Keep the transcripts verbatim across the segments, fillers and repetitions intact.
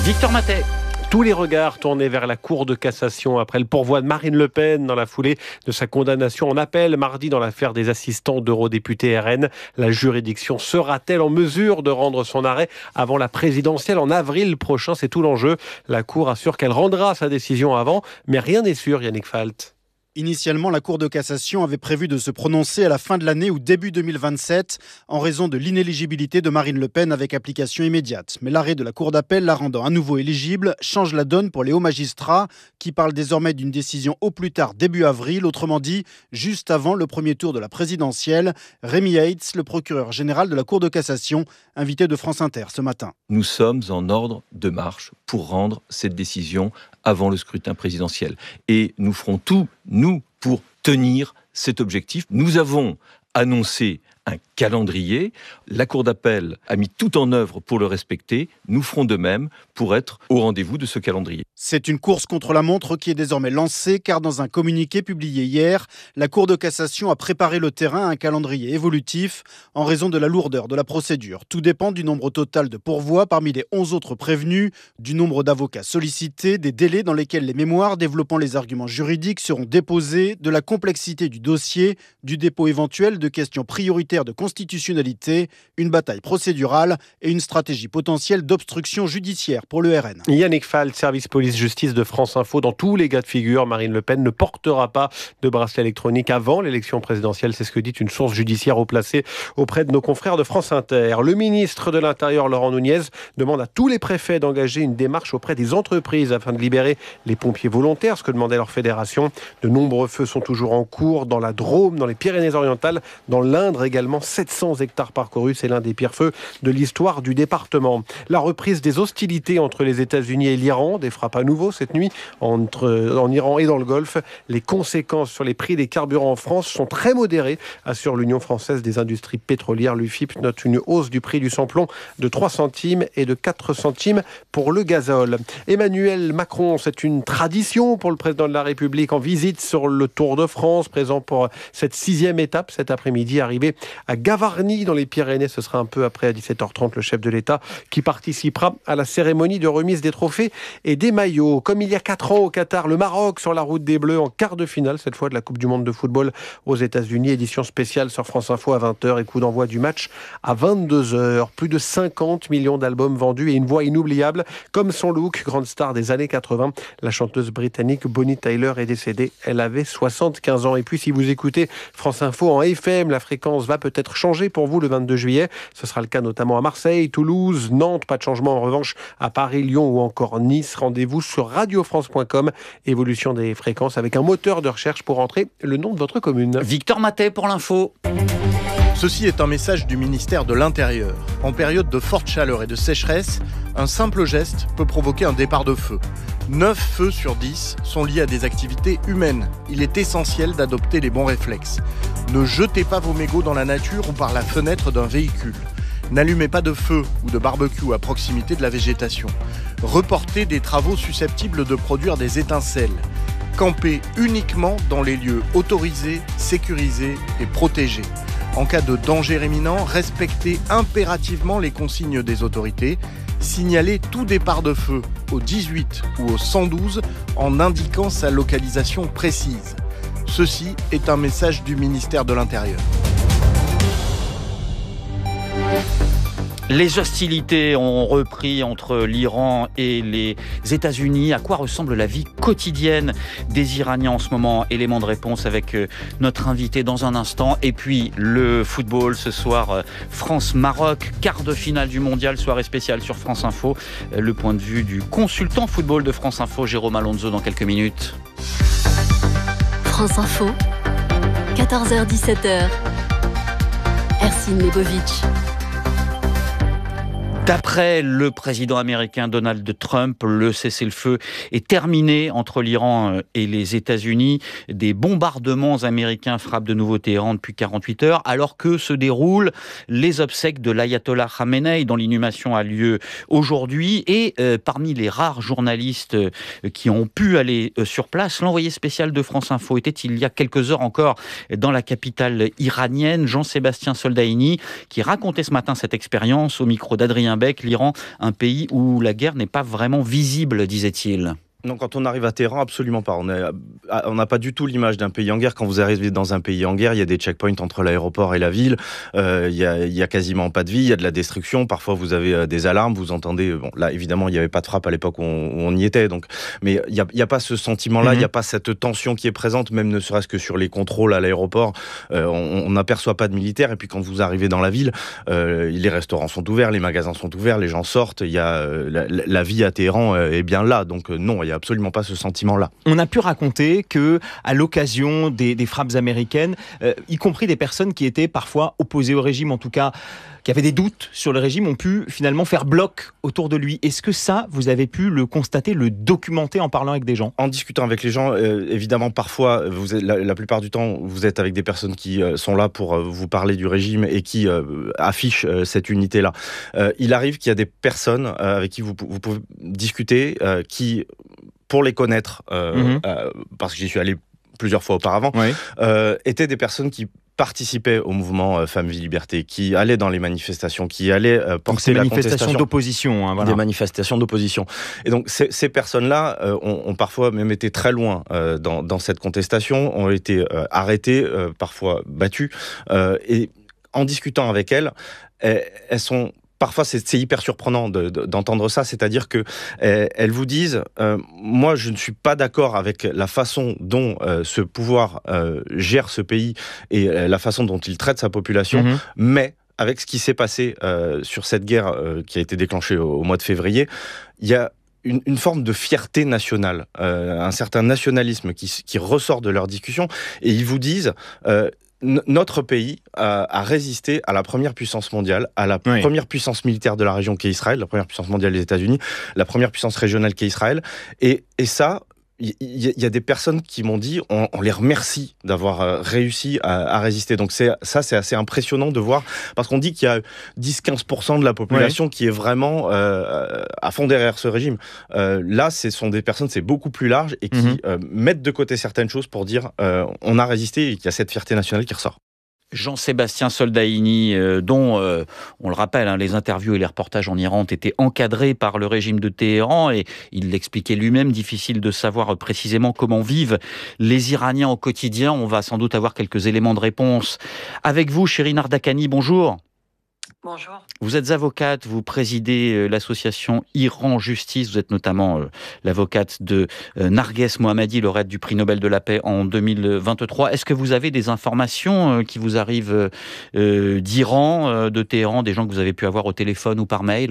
Victor Matet. Tous les regards tournés vers la Cour de cassation après le pourvoi de Marine Le Pen dans la foulée de sa condamnation en appel mardi dans l'affaire des assistants d'eurodéputés R N. La juridiction sera-t-elle en mesure de rendre son arrêt avant la présidentielle en avril prochain? C'est tout l'enjeu. La Cour assure qu'elle rendra sa décision avant, mais rien n'est sûr, Yannick Falt. Initialement, la Cour de cassation avait prévu de se prononcer à la fin de l'année ou début deux mille vingt-sept en raison de l'inéligibilité de Marine Le Pen avec application immédiate. Mais l'arrêt de la Cour d'appel la rendant à nouveau éligible change la donne pour les hauts magistrats qui parlent désormais d'une décision au plus tard début avril, autrement dit juste avant le premier tour de la présidentielle. Rémi Heitz, le procureur général de la Cour de cassation, invité de France Inter ce matin. Nous sommes en ordre de marche pour rendre cette décision avant le scrutin présidentiel. Et nous ferons tout, nous, pour tenir cet objectif. Nous avons annoncé un calendrier. La Cour d'appel a mis tout en œuvre pour le respecter. Nous ferons de même pour être au rendez-vous de ce calendrier. C'est une course contre la montre qui est désormais lancée car dans un communiqué publié hier, la Cour de cassation a préparé le terrain à un calendrier évolutif en raison de la lourdeur de la procédure. Tout dépend du nombre total de pourvois parmi les onze autres prévenus, du nombre d'avocats sollicités, des délais dans lesquels les mémoires développant les arguments juridiques seront déposés, de la complexité du dossier, du dépôt éventuel de questions prioritaires de constitutionnalité, une bataille procédurale et une stratégie potentielle d'obstruction judiciaire pour le R N. Yannick Falt, service police-justice de France Info. Dans tous les cas de figure, Marine Le Pen ne portera pas de bracelet électronique avant l'élection présidentielle. C'est ce que dit une source judiciaire haut placée auprès de nos confrères de France Inter. Le ministre de l'Intérieur, Laurent Nunez, demande à tous les préfets d'engager une démarche auprès des entreprises afin de libérer les pompiers volontaires, ce que demandait leur fédération. De nombreux feux sont toujours en cours dans la Drôme, dans les Pyrénées-Orientales, dans l'Indre également. sept cents hectares parcourus, c'est l'un des pires feux de l'histoire du département. La reprise des hostilités entre les États-Unis et l'Iran, des frappes à nouveau cette nuit entre, en Iran et dans le Golfe. Les conséquences sur les prix des carburants en France sont très modérées, assure l'Union française des industries pétrolières. L'U F I P note une hausse du prix du samplon de trois centimes et de quatre centimes pour le gazole. Emmanuel Macron, c'est une tradition pour le président de la République en visite sur le Tour de France, présent pour cette sixième étape cet après-midi, arrivé à Gavarnie dans les Pyrénées. Ce sera un peu après à dix-sept heures trente, le chef de l'État qui participera à la cérémonie de remise des trophées et des maillots. Comme il y a quatre ans au Qatar, le Maroc sur la route des Bleus en quart de finale, cette fois de la Coupe du Monde de football aux États-Unis. Édition spéciale sur France Info à vingt heures et coup d'envoi du match à vingt-deux heures. Plus de cinquante millions d'albums vendus et une voix inoubliable comme son look, grande star des années quatre-vingts. La chanteuse britannique Bonnie Tyler est décédée. Elle avait soixante-quinze ans. Et puis si vous écoutez France Info en F M, la fréquence va peut-être changer pour vous le vingt-deux juillet. Ce sera le cas notamment à Marseille, Toulouse, Nantes. Pas de changement en revanche à Paris, Lyon ou encore Nice. Rendez-vous sur radio france point com. Évolution des fréquences avec un moteur de recherche pour entrer le nom de votre commune. Victor Matet pour l'info. Ceci est un message du ministère de l'Intérieur. En période de forte chaleur et de sécheresse, un simple geste peut provoquer un départ de feu. neuf feux sur dix sont liés à des activités humaines. Il est essentiel d'adopter les bons réflexes. Ne jetez pas vos mégots dans la nature ou par la fenêtre d'un véhicule. N'allumez pas de feu ou de barbecue à proximité de la végétation. Reportez des travaux susceptibles de produire des étincelles. Campez uniquement dans les lieux autorisés, sécurisés et protégés. En cas de danger imminent, respectez impérativement les consignes des autorités. Signalez tout départ de feu au dix-huit ou au cent douze en indiquant sa localisation précise. Ceci est un message du ministère de l'Intérieur. Les hostilités ont repris entre l'Iran et les États-Unis. À quoi ressemble la vie quotidienne des Iraniens en ce moment? Élément de réponse avec notre invité dans un instant. Et puis le football ce soir, France-Maroc, quart de finale du mondial, soirée spéciale sur France Info. Le point de vue du consultant football de France Info, Jérôme Alonso, dans quelques minutes. France Info, quatorze heures dix-sept heures. Ersin Lebovic. D'après le président américain Donald Trump, le cessez-le-feu est terminé entre l'Iran et les États-Unis. Des bombardements américains frappent de nouveau Téhéran depuis quarante-huit heures, alors que se déroulent les obsèques de l'ayatollah Khamenei, dont l'inhumation a lieu aujourd'hui. Et euh, parmi les rares journalistes euh, qui ont pu aller euh, sur place, l'envoyé spécial de France Info était il y a quelques heures encore dans la capitale iranienne, Jean-Sébastien Soldaini, qui racontait ce matin cette expérience au micro d'Adrien Bec, l'Iran, un pays où la guerre n'est pas vraiment visible, disait-il. Non, quand on arrive à Téhéran, absolument pas. On n'a pas du tout l'image d'un pays en guerre. Quand vous arrivez dans un pays en guerre, il y a des checkpoints entre l'aéroport et la ville. Euh, il y a, il y a quasiment pas de vie. Il y a de la destruction. Parfois, vous avez des alarmes. Vous entendez. Bon, là, évidemment, il n'y avait pas de frappe à l'époque où on, où on y était. Donc, mais il n'y a, il y a pas ce sentiment-là. Mm-hmm. Il n'y a pas cette tension qui est présente, même ne serait-ce que sur les contrôles à l'aéroport. Euh, on n'aperçoit pas de militaires. Et puis, quand vous arrivez dans la ville, euh, les restaurants sont ouverts, les magasins sont ouverts, les gens sortent. Il y a euh, la, la vie à Téhéran est bien là. Donc, euh, non, il y a absolument pas ce sentiment-là. On a pu raconter que, à l'occasion des, des frappes américaines, euh, y compris des personnes qui étaient parfois opposées au régime, en tout cas qui avaient des doutes sur le régime, ont pu finalement faire bloc autour de lui. Est-ce que ça, vous avez pu le constater, le documenter en parlant avec des gens ? En discutant avec les gens, euh, évidemment, parfois, vous êtes, la, la plupart du temps, vous êtes avec des personnes qui euh, sont là pour euh, vous parler du régime et qui euh, affichent euh, cette unité-là. Euh, il arrive qu'il y a des personnes euh, avec qui vous, vous pouvez discuter, euh, qui pour les connaître, euh, mmh. euh, parce que j'y suis allé plusieurs fois auparavant, oui. euh, étaient des personnes qui participaient au mouvement euh, Femmes, Vie, Liberté, qui allaient dans les manifestations, qui allaient euh, porter la contestation. d'opposition. Hein, voilà. Des manifestations d'opposition. Et donc, ces, ces personnes-là euh, ont, ont parfois même été très loin euh, dans, dans cette contestation, ont été euh, arrêtées, euh, parfois battues. Euh, et en discutant avec elles, elles, elles sont... Parfois, c'est, c'est hyper surprenant de, de, d'entendre ça, c'est-à-dire que euh, elles vous disent euh, « Moi, je ne suis pas d'accord avec la façon dont euh, ce pouvoir euh, gère ce pays et euh, la façon dont il traite sa population, mmh. mais avec ce qui s'est passé euh, sur cette guerre euh, qui a été déclenchée au, au mois de février, il y a Une, une forme de fierté nationale, euh, un certain nationalisme qui, qui ressort de leur discussion, et ils vous disent euh, n- notre pays a, a résisté à la première puissance mondiale, à la oui. première puissance militaire de la région qui est Israël, la première puissance mondiale des États-Unis, la première puissance régionale qui est Israël, et, et ça, il y, y a des personnes qui m'ont dit on, on les remercie d'avoir réussi à, à résister. Donc c'est, ça, c'est assez impressionnant de voir, parce qu'on dit qu'il y a dix à quinze pour cent de la population oui. qui est vraiment euh, à fond derrière ce régime. Euh, là, ce sont des personnes, c'est beaucoup plus large, et qui mm-hmm. euh, mettent de côté certaines choses pour dire euh, on a résisté, et qu'il y a cette fierté nationale qui ressort. Jean-Sébastien Soldaini, euh, dont, euh, on le rappelle, hein, les interviews et les reportages en Iran ont été encadrés par le régime de Téhéran, et il l'expliquait lui-même, difficile de savoir précisément comment vivent les Iraniens au quotidien. On va sans doute avoir quelques éléments de réponse. Avec vous, Shirin Ardakani, bonjour. Bonjour. Vous êtes avocate, vous présidez l'association Iran Justice, vous êtes notamment euh, l'avocate de euh, Narges Mohammadi, lauréate du prix Nobel de la paix en deux mille vingt-trois. Est-ce que vous avez des informations euh, qui vous arrivent euh, d'Iran, euh, de Téhéran, des gens que vous avez pu avoir au téléphone ou par mail ?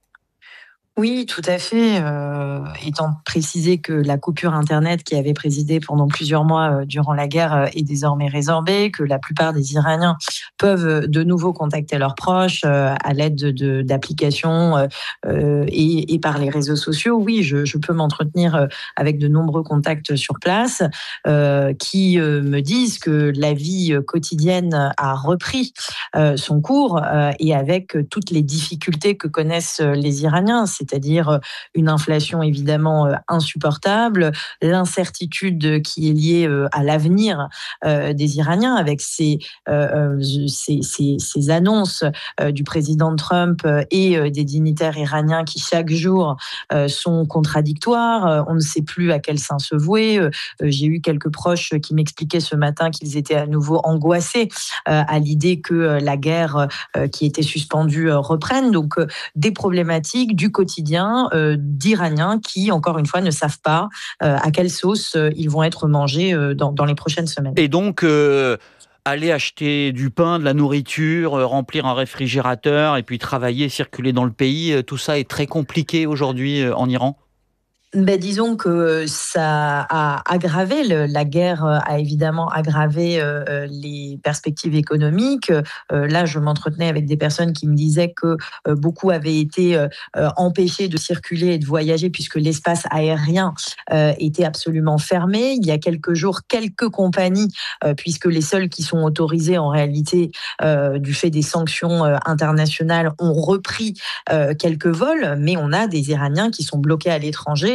Oui, tout à fait. Euh, étant précisé que la coupure Internet qui avait présidé pendant plusieurs mois euh, durant la guerre euh, est désormais résorbée, que la plupart des Iraniens peuvent de nouveau contacter leurs proches euh, à l'aide de, de, d'applications euh, et, et par les réseaux sociaux. Oui, je, je peux m'entretenir avec de nombreux contacts sur place euh, qui euh, me disent que la vie quotidienne a repris euh, son cours euh, et avec toutes les difficultés que connaissent les Iraniens. C'est c'est-à-dire une inflation évidemment insupportable, l'incertitude qui est liée à l'avenir des Iraniens avec ces, ces, ces, ces annonces du président Trump et des dignitaires iraniens qui chaque jour sont contradictoires. On ne sait plus à quel sein se vouer. J'ai eu quelques proches qui m'expliquaient ce matin qu'ils étaient à nouveau angoissés à l'idée que la guerre qui était suspendue reprenne. Donc des problématiques du quotidien Euh, d'Iraniens qui, encore une fois, ne savent pas euh, à quelle sauce euh, ils vont être mangés euh, dans, dans les prochaines semaines. Et donc, euh, aller acheter du pain, de la nourriture, euh, remplir un réfrigérateur et puis travailler, circuler dans le pays, euh, tout ça est très compliqué aujourd'hui euh, en Iran ? Ben, disons que ça a aggravé, le, la guerre a évidemment aggravé euh, les perspectives économiques. Euh, là, je m'entretenais avec des personnes qui me disaient que euh, beaucoup avaient été euh, empêchés de circuler et de voyager puisque l'espace aérien euh, était absolument fermé. Il y a quelques jours, quelques compagnies, euh, puisque les seules qui sont autorisées en réalité euh, du fait des sanctions euh, internationales, ont repris euh, quelques vols, mais on a des Iraniens qui sont bloqués à l'étranger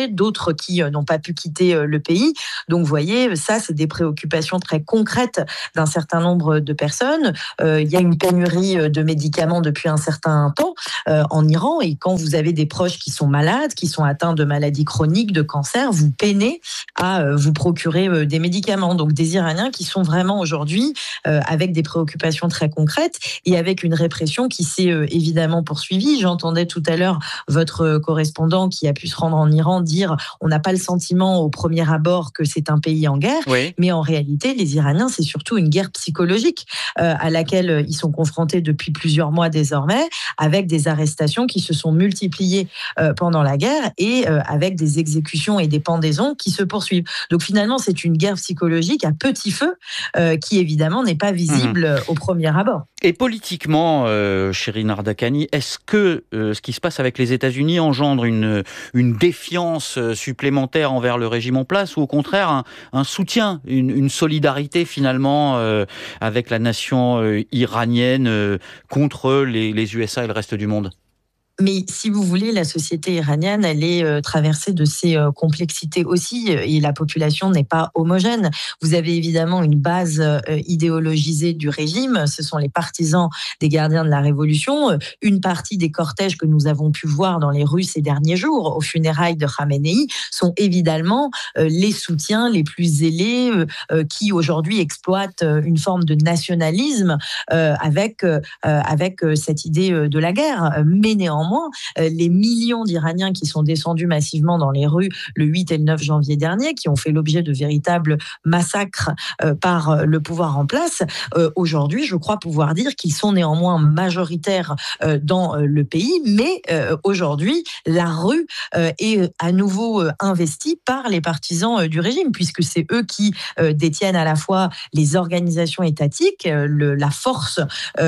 réfugiés, d'autres qui n'ont pas pu quitter le pays. Donc, vous voyez, ça, c'est des préoccupations très concrètes d'un certain nombre de personnes. Euh, il y a une pénurie de médicaments depuis un certain temps euh, en Iran, et quand vous avez des proches qui sont malades, qui sont atteints de maladies chroniques, de cancer, vous peinez à euh, vous procurer euh, des médicaments. Donc, des Iraniens qui sont vraiment aujourd'hui euh, avec des préoccupations très concrètes et avec une répression qui s'est euh, évidemment poursuivie. J'entendais tout à l'heure votre correspondant qui a pu se rendre en Iran dire on n'a pas le sentiment au premier abord que c'est un pays en guerre, oui. Mais en réalité, les Iraniens, c'est surtout une guerre psychologique euh, à laquelle ils sont confrontés depuis plusieurs mois désormais, avec des arrestations qui se sont multipliées euh, pendant la guerre et euh, avec des exécutions et des pendaisons qui se poursuivent. Donc finalement, c'est une guerre psychologique à petit feu euh, qui évidemment n'est pas visible mmh. au premier abord. Et politiquement, euh, Shirin Ardakani, est-ce que euh, ce qui se passe avec les États-Unis engendre une, une défiance supplémentaire envers le régime en place, ou au contraire un, un soutien, une, une solidarité finalement euh, avec la nation euh, iranienne euh, contre les, les U S A et le reste du monde ? Mais si vous voulez, la société iranienne, elle est euh, traversée de ces euh, complexités aussi, et la population n'est pas homogène. Vous avez évidemment une base euh, idéologisée du régime, ce sont les partisans des gardiens de la révolution. Une partie des cortèges que nous avons pu voir dans les rues ces derniers jours, aux funérailles de Khamenei, sont évidemment euh, les soutiens les plus zélés euh, qui aujourd'hui exploitent une forme de nationalisme euh, avec, euh, avec cette idée de la guerre. Mais néanmoins, les millions d'Iraniens qui sont descendus massivement dans les rues le huit et le neuf janvier dernier, qui ont fait l'objet de véritables massacres par le pouvoir en place, aujourd'hui, je crois pouvoir dire qu'ils sont néanmoins majoritaires dans le pays, mais aujourd'hui, la rue est à nouveau investie par les partisans du régime, puisque c'est eux qui détiennent à la fois les organisations étatiques, le, la force,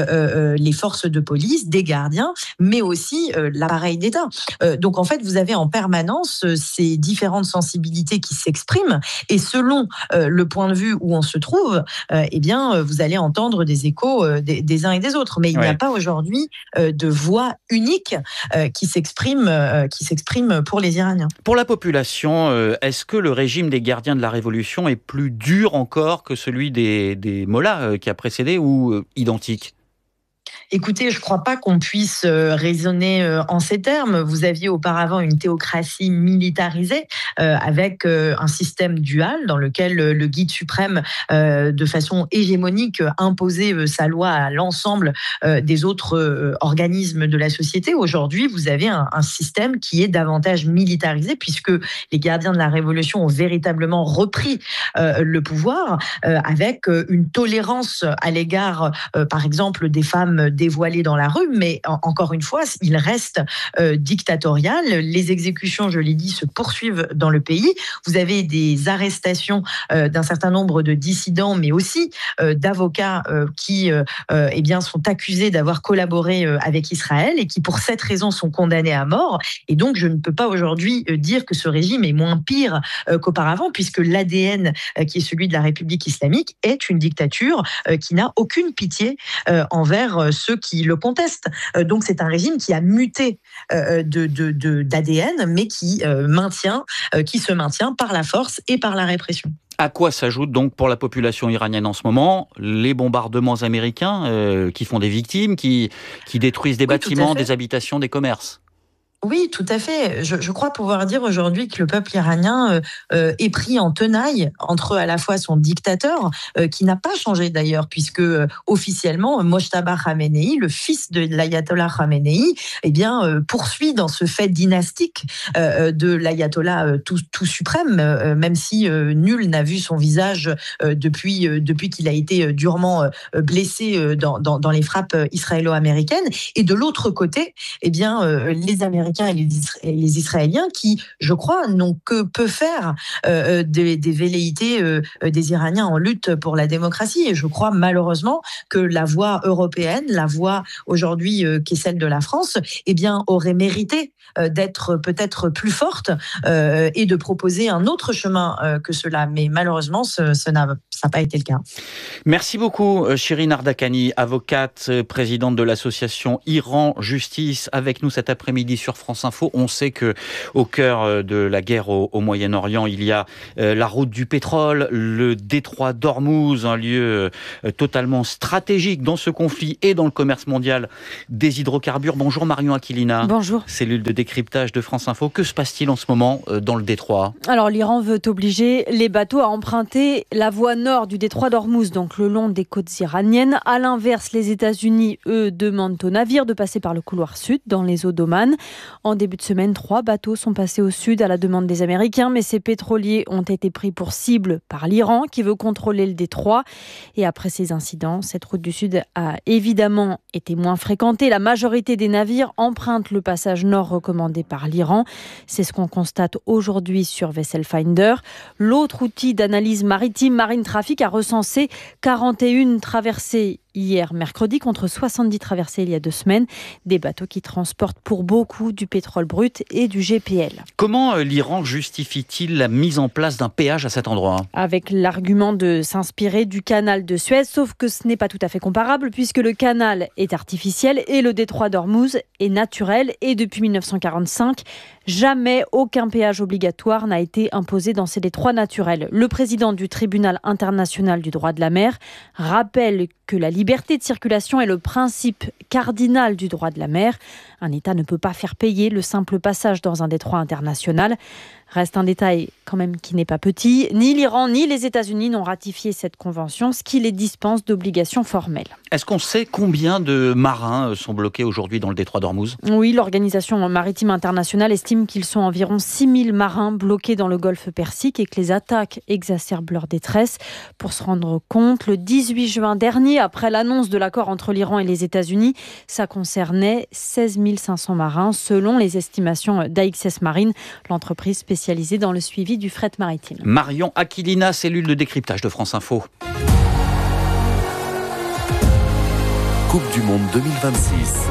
les forces de police, des gardiens, mais aussi l'appareil d'État. Donc en fait, vous avez en permanence ces différentes sensibilités qui s'expriment, et selon le point de vue où on se trouve, eh bien, vous allez entendre des échos des, des uns et des autres. Mais il ouais. n'y a pas aujourd'hui de voix unique qui s'exprime, qui s'exprime pour les Iraniens. Pour la population, est-ce que le régime des gardiens de la Révolution est plus dur encore que celui des, des mollahs qui a précédé, ou identique ? Écoutez, je ne crois pas qu'on puisse raisonner en ces termes. Vous aviez auparavant une théocratie militarisée euh, avec euh, un système dual dans lequel le guide suprême, euh, de façon hégémonique, imposait euh, sa loi à l'ensemble euh, des autres euh, organismes de la société. Aujourd'hui, vous avez un, un système qui est davantage militarisé, puisque les gardiens de la Révolution ont véritablement repris euh, le pouvoir euh, avec une tolérance à l'égard, euh, par exemple, des femmes dévoilées dans la rue, mais en, encore une fois, il reste euh, dictatorial. Les exécutions, je l'ai dit, se poursuivent dans le pays. Vous avez des arrestations euh, d'un certain nombre de dissidents, mais aussi euh, d'avocats euh, qui euh, euh, eh bien, sont accusés d'avoir collaboré euh, avec Israël et qui, pour cette raison, sont condamnés à mort. Et donc, je ne peux pas aujourd'hui euh, dire que ce régime est moins pire euh, qu'auparavant, puisque l'A D N euh, qui est celui de la République islamique est une dictature euh, qui n'a aucune pitié euh, envers euh, ceux qui le contestent. Euh, donc c'est un régime qui a muté euh, de, de, de, d'A D N, mais qui, euh, maintient, euh, qui se maintient par la force et par la répression. À quoi s'ajoutent donc pour la population iranienne en ce moment les bombardements américains euh, qui font des victimes, qui, qui détruisent des oui, bâtiments, des habitations, des commerces ? Oui, tout à fait. Je, je crois pouvoir dire aujourd'hui que le peuple iranien euh, euh, est pris en tenaille entre à la fois son dictateur, euh, qui n'a pas changé d'ailleurs, puisque euh, officiellement, Mojtaba Khamenei, le fils de l'ayatollah Khamenei, eh bien, euh, poursuit dans ce fait dynastique euh, de l'ayatollah euh, tout, tout suprême, euh, même si euh, nul n'a vu son visage euh, depuis, euh, depuis qu'il a été euh, durement euh, blessé euh, dans, dans, dans les frappes israélo-américaines. Et de l'autre côté, eh bien, euh, les Américains et les Israéliens qui, je crois, n'ont que peu faire euh, des, des velléités euh, des Iraniens en lutte pour la démocratie. Et je crois malheureusement que la voix européenne, la voix aujourd'hui euh, qui est celle de la France, eh bien, aurait mérité euh, d'être peut-être plus forte euh, et de proposer un autre chemin euh, que cela. Mais malheureusement, ce, ce n'a, ça n'a pas été le cas. Merci beaucoup, Shirin Ardakani, avocate, présidente de l'association Iran Justice, avec nous cet après-midi sur France Info. On sait que au cœur de la guerre au, au Moyen-Orient, il y a euh, la route du pétrole, le détroit d'Ormuz, un lieu euh, totalement stratégique dans ce conflit et dans le commerce mondial des hydrocarbures. Bonjour Marion Aquilina. Bonjour. Cellule de décryptage de France Info. Que se passe-t-il en ce moment euh, dans le détroit ? Alors l'Iran veut obliger les bateaux à emprunter la voie nord du détroit d'Ormuz, donc le long des côtes iraniennes. À l'inverse, les États-Unis, eux, demandent aux navires de passer par le couloir sud, dans les eaux d'Oman. En début de semaine, trois bateaux sont passés au sud à la demande des Américains, mais ces pétroliers ont été pris pour cible par l'Iran, qui veut contrôler le détroit. Et après ces incidents, cette route du sud a évidemment été moins fréquentée. La majorité des navires empruntent le passage nord recommandé par l'Iran. C'est ce qu'on constate aujourd'hui sur Vessel Finder. L'autre outil d'analyse maritime, Marine Traffic, a recensé quarante et une traversées hier mercredi contre soixante-dix traversées il y a deux semaines. Des bateaux qui transportent pour beaucoup du pétrole brut et du G P L. Comment l'Iran justifie-t-il la mise en place d'un péage à cet endroit ? Avec l'argument de s'inspirer du canal de Suez, sauf que ce n'est pas tout à fait comparable puisque le canal est artificiel et le détroit d'Ormuz est naturel. Et depuis mille neuf cent quarante-cinq, jamais aucun péage obligatoire n'a été imposé dans ces détroits naturels. Le président du tribunal international du droit de la mer rappelle que la liberté de circulation est le principe cardinal du droit de la mer. Un État ne peut pas faire payer le simple passage dans un détroit international. Reste un détail quand même qui n'est pas petit. Ni l'Iran ni les États-Unis n'ont ratifié cette convention, ce qui les dispense d'obligations formelles. Est-ce qu'on sait combien de marins sont bloqués aujourd'hui dans le détroit d'Ormuz ? Oui, l'Organisation maritime internationale estime qu'ils sont environ six mille marins bloqués dans le golfe Persique et que les attaques exacerbent leur détresse. Pour se rendre compte, le dix-huit juin dernier, après l'annonce de l'accord entre l'Iran et les États-Unis, ça concernait seize mille cinq cents marins, selon les estimations d'A X S Marine, l'entreprise spécialisée dans le suivi du fret maritime. Marion Aquilina, cellule de décryptage de France Info. Coupe du Monde deux mille vingt-six.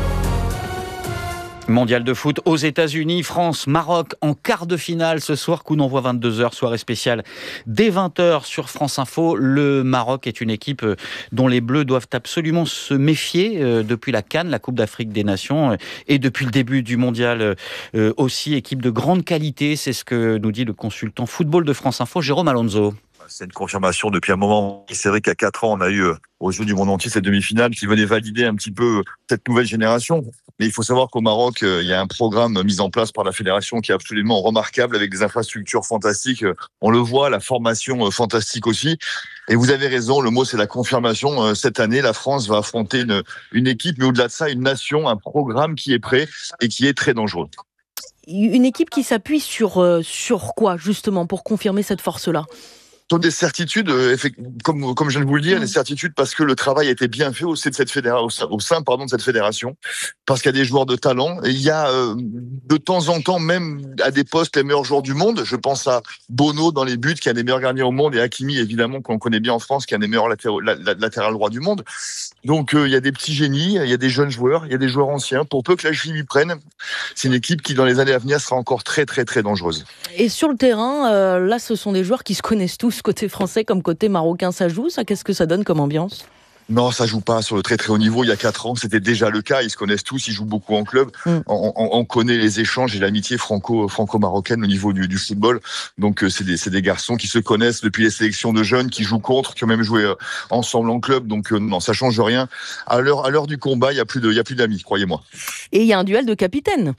Mondial de foot aux États-Unis, France, Maroc en quart de finale ce soir, coup d'envoi vingt-deux heures, soirée spéciale dès vingt heures sur France Info. Le Maroc est une équipe dont les Bleus doivent absolument se méfier depuis la CAN, la Coupe d'Afrique des Nations, et depuis le début du Mondial aussi, équipe de grande qualité, c'est ce que nous dit le consultant football de France Info, Jérôme Alonso. C'est une confirmation depuis un moment. C'est vrai qu'à quatre ans, on a eu aux Jeux du monde entier cette demi-finale qui venait valider un petit peu cette nouvelle génération. Mais il faut savoir qu'au Maroc, il y a un programme mis en place par la fédération qui est absolument remarquable avec des infrastructures fantastiques. On le voit, la formation fantastique aussi. Et vous avez raison, le mot c'est la confirmation. Cette année, la France va affronter une, une équipe, mais au-delà de ça, une nation, un programme qui est prêt et qui est très dangereux. Une équipe qui s'appuie sur, euh, sur quoi, justement, pour confirmer cette force-là ? Ce sont des certitudes, comme, comme je viens de vous le dire, mmh. des certitudes parce que le travail a été bien fait au sein de cette fédération, au sein, au sein pardon, de cette fédération, parce qu'il y a des joueurs de talent. Et il y a euh, de temps en temps, même à des postes, les meilleurs joueurs du monde. Je pense à Bono dans les buts, qui est un des meilleurs gardiens au monde, et Hakimi, évidemment, qu'on connaît bien en France, qui est un des meilleurs latéraux, la, la, latéral droit du monde. Donc euh, il y a des petits génies, il y a des jeunes joueurs, il y a des joueurs anciens. Pour peu que la chimie prenne, c'est une équipe qui, dans les années à venir, sera encore très, très, très dangereuse. Et sur le terrain, euh, là, ce sont des joueurs qui se connaissent tous, côté français comme côté marocain. Ça joue, ça ? Qu'est-ce que ça donne comme ambiance ? Non, ça joue pas sur le très très haut niveau. Il y a quatre ans, c'était déjà le cas. Ils se connaissent tous, ils jouent beaucoup en club. Mm. On, on, on connaît les échanges et l'amitié franco, franco-marocaine au niveau du, du football. Donc c'est des, c'est des garçons qui se connaissent depuis les sélections de jeunes, qui jouent contre, qui ont même joué ensemble en club. Donc non, ça change rien. À l'heure, à l'heure du combat, il y a plus de, il y a plus d'amis, croyez-moi. Et il y a un duel de capitaines.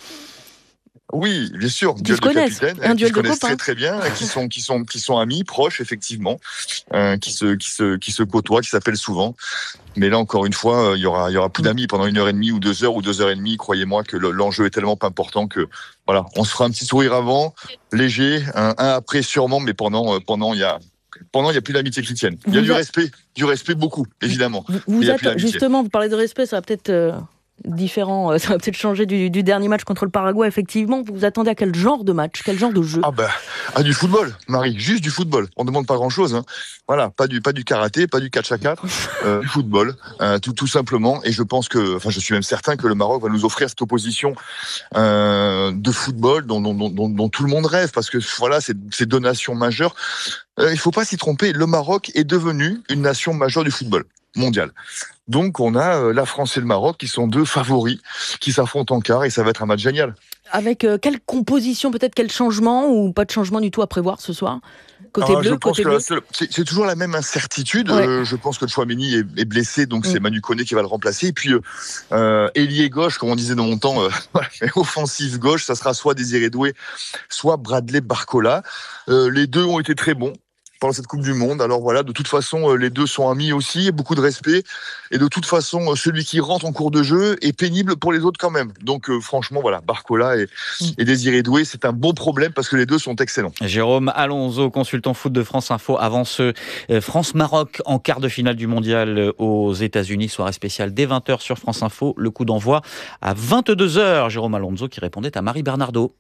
Oui, bien sûr, qui duel de capitaine, un duel qui se de connaissent copains. très très bien, qui sont qui sont qui sont amis, proches effectivement, euh, qui se qui se qui se côtoient, qui s'appellent souvent. Mais là encore une fois, il y aura il y aura plus d'amis pendant une heure et demie ou deux heures ou deux heures et demie. Croyez-moi que l'enjeu est tellement pas important que voilà, on se fera un petit sourire avant, léger, un, un après sûrement, mais pendant pendant il y a Pendant, il n'y a plus d'amitié qui tienne. Il y a vous du a... respect, du respect beaucoup, évidemment. Vous, vous êtes, justement, vous parlez de respect, ça va peut-être euh, différent. Ça va peut-être changer du, du dernier match contre le Paraguay, effectivement. Vous vous attendez à quel genre de match, quel genre de jeu? Ah ben, à du football, Marie, juste du football. On ne demande pas grand-chose. Hein. Voilà, pas du, pas du karaté, pas du catch à quatre, euh, du football, euh, tout, tout simplement. Et je pense que, enfin, je suis même certain que le Maroc va nous offrir cette opposition euh, de football dont, dont, dont, dont tout le monde rêve, parce que voilà, c'est, c'est deux nations majeures. Euh, il faut pas s'y tromper. Le Maroc est devenu une nation majeure du football mondial. Donc on a euh, la France et le Maroc qui sont deux favoris qui s'affrontent en quart et ça va être un match génial. Avec euh, quelle composition, peut-être quel changement ou pas de changement du tout à prévoir ce soir? Côté ah, bleu, je pense côté que bleu. C'est, c'est toujours la même incertitude. Ouais. Euh, je pense que Chouameni est, est blessé, donc Mm. c'est Manu Koné qui va le remplacer. Et puis euh, ailier gauche, comme on disait dans mon temps, euh, offensive gauche, ça sera soit Désiré Doué, soit Bradley Barcola. Euh, les deux ont été très bons pendant cette Coupe du Monde. Alors voilà, de toute façon, les deux sont amis aussi, beaucoup de respect. Et de toute façon, celui qui rentre en cours de jeu est pénible pour les autres quand même. Donc euh, franchement, voilà, Barcola et, et Désiré Doué, c'est un bon problème parce que les deux sont excellents. Jérôme Alonso, consultant foot de France Info, avant ce euh, France-Maroc en quart de finale du mondial aux États-Unis, soirée spéciale dès vingt heures sur France Info. Le coup d'envoi à vingt-deux heures. Jérôme Alonso qui répondait à Marie Bernardo.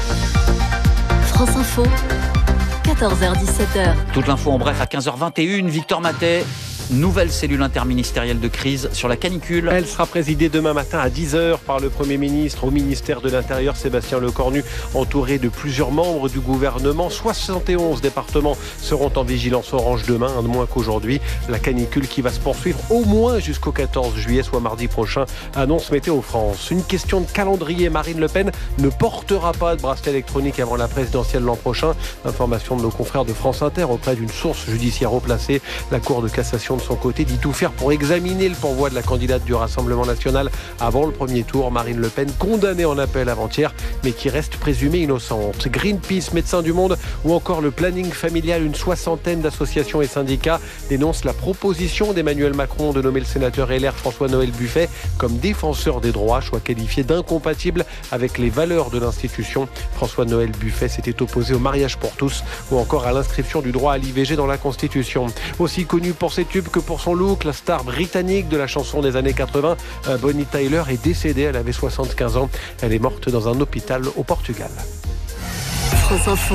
France Info. quatorze heures dix-sept heures. Toute l'info en bref à quinze heures vingt et une. Victor Matet, nouvelle cellule interministérielle de crise sur la canicule. Elle sera présidée demain matin à dix heures par le Premier ministre au ministère de l'Intérieur, Sébastien Lecornu, entouré de plusieurs membres du gouvernement. soixante et onze départements seront en vigilance orange demain, un de moins qu'aujourd'hui. La canicule qui va se poursuivre au moins jusqu'au quatorze juillet, soit mardi prochain, annonce Météo France. Une question de calendrier, Marine Le Pen ne portera pas de bracelet électronique avant la présidentielle l'an prochain. Information de nos confrères de France Inter auprès d'une source judiciaire haut placée. La Cour de cassation de son côté dit tout faire pour examiner le pourvoi de la candidate du Rassemblement national avant le premier tour. Marine Le Pen condamnée en appel avant-hier, mais qui reste présumée innocente. Greenpeace, Médecins du Monde ou encore le planning familial, une soixantaine d'associations et syndicats dénoncent la proposition d'Emmanuel Macron de nommer le sénateur L R François-Noël Buffet comme défenseur des droits, choix qualifié d'incompatible avec les valeurs de l'institution. François-Noël Buffet s'était opposé au mariage pour tous ou encore à l'inscription du droit à l'I V G dans la Constitution. Aussi connu pour ses tubes que pour son look, la star britannique de la chanson des années quatre-vingts, Bonnie Tyler, est décédée. Elle avait soixante-quinze ans. Elle est morte dans un hôpital au Portugal. France Info,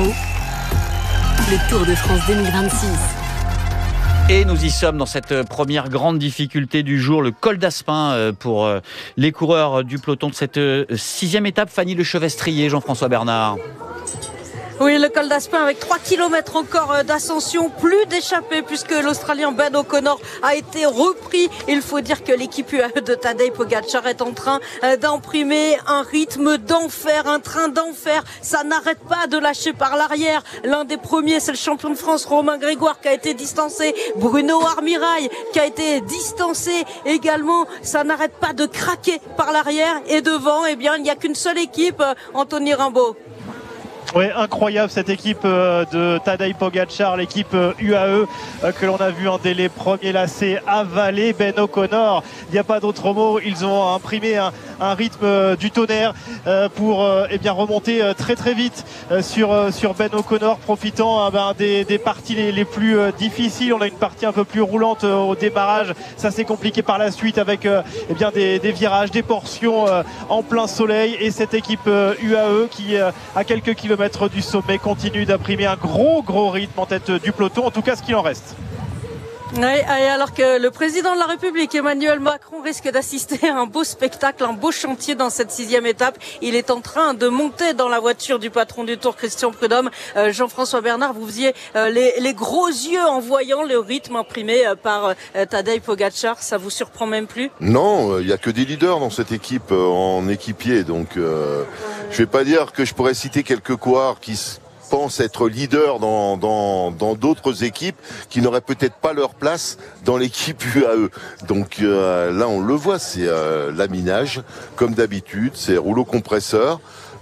le Tour de France deux mille vingt-six. Et nous y sommes dans cette première grande difficulté du jour, le col d'Aspin pour les coureurs du peloton de cette sixième étape. Fanny Lechevestrier, Jean-François Bernard. Oui, le col d'Aspin avec trois kilomètres encore d'ascension, plus d'échappée puisque l'Australien Ben O'Connor a été repris. Il faut dire que l'équipe U A E de Tadej Pogačar est en train d'imprimer un rythme d'enfer, un train d'enfer. Ça n'arrête pas de lâcher par l'arrière. L'un des premiers, c'est le champion de France, Romain Grégoire, qui a été distancé. Bruno Armirail, qui a été distancé également. Ça n'arrête pas de craquer par l'arrière. Et devant, eh bien, il n'y a qu'une seule équipe, Anthony Rimbaud. Oui, incroyable cette équipe de Tadej Pogačar, l'équipe U A E que l'on a vu en délai premier lacet avaler Ben O'Connor. Il n'y a pas d'autre mot, ils ont imprimé un, un rythme du tonnerre pour eh bien, remonter très très vite sur, sur Ben O'Connor, profitant ben, des, des parties les, les plus difficiles. On a une partie un peu plus roulante au démarrage, ça c'est compliqué par la suite avec eh bien, des, des virages, des portions en plein soleil, et cette équipe U A E qui a quelques kilomètres du sommet continue d'imprimer un gros gros rythme en tête du peloton, en tout cas ce qu'il en reste. Oui, alors que le président de la République, Emmanuel Macron, risque d'assister à un beau spectacle, un beau chantier dans cette sixième étape. Il est en train de monter dans la voiture du patron du Tour, Christian Prudhomme. Euh, Jean-François Bernard, vous faisiez euh, les, les gros yeux en voyant le rythme imprimé euh, par euh, Tadej Pogačar. Ça vous surprend même plus? Non, il n'y a que des leaders dans cette équipe euh, en équipier. Donc, euh, je vais pas dire que je pourrais citer quelques coureurs qui pensent être leaders dans dans dans d'autres équipes qui n'auraient peut-être pas leur place dans l'équipe U A E. Donc euh, là on le voit, c'est euh, laminage comme d'habitude, c'est rouleau compresseur.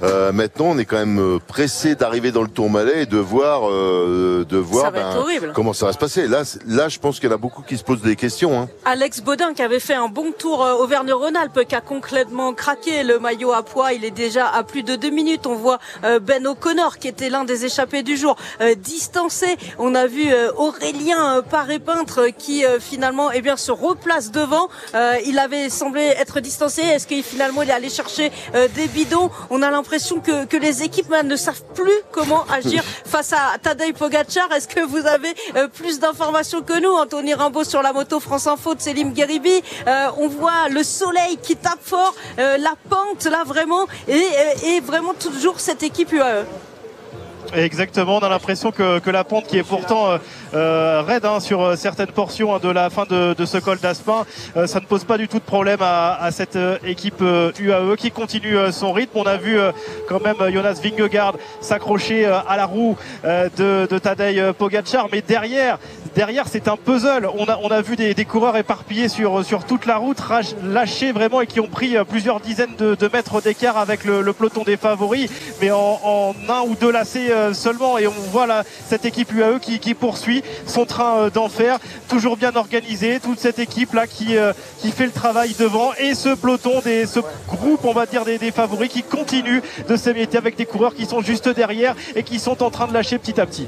Euh, maintenant, on est quand même pressé d'arriver dans le Tourmalet et de voir, euh, de voir ben, comment ça va se passer. Là, là, je pense qu'il y en a beaucoup qui se posent des questions. Hein. Alex Baudin qui avait fait un bon tour euh, Auvergne-Rhône-Alpes, qui a complètement craqué le maillot à pois. Il est déjà à plus de deux minutes. On voit euh, Ben O'Connor qui était l'un des échappés du jour, euh, distancé. On a vu euh, Aurélien euh, Paré-Peintre qui euh, finalement eh bien, se replace devant. Euh, il avait semblé être distancé. Est-ce qu'il finalement il est allé chercher euh, des bidons? On a l'impression que, que les équipes man, ne savent plus comment agir face à Tadej Pogacar. Est-ce que vous avez euh, plus d'informations que nous? Anthony Rimbaud sur la moto France Info de Selim Gueribi. Euh, on voit le soleil qui tape fort, euh, la pente là vraiment, et, et, et vraiment toujours cette équipe U A E. Exactement, on a l'impression que, que la pente qui est pourtant euh, raide hein, sur euh, certaines portions hein, de la fin de, de ce col d'Aspin, euh, ça ne pose pas du tout de problème à, à cette euh, équipe euh, U A E qui continue euh, son rythme. On a vu euh, quand même Jonas Vingegaard s'accrocher euh, à la roue euh, de, de Tadej Pogacar, mais derrière, derrière c'est un puzzle. On a, on a vu des, des coureurs éparpillés sur, sur toute la route, lâchés vraiment et qui ont pris euh, plusieurs dizaines de, de mètres d'écart avec le, le peloton des favoris, mais en, en un ou deux lacets euh, seulement, et on voit là cette équipe U A E qui, qui poursuit son train d'enfer, toujours bien organisé, toute cette équipe là qui, euh, qui fait le travail devant, et ce peloton, des, ce groupe on va dire des, des favoris qui continue de s'émietter avec des coureurs qui sont juste derrière et qui sont en train de lâcher petit à petit.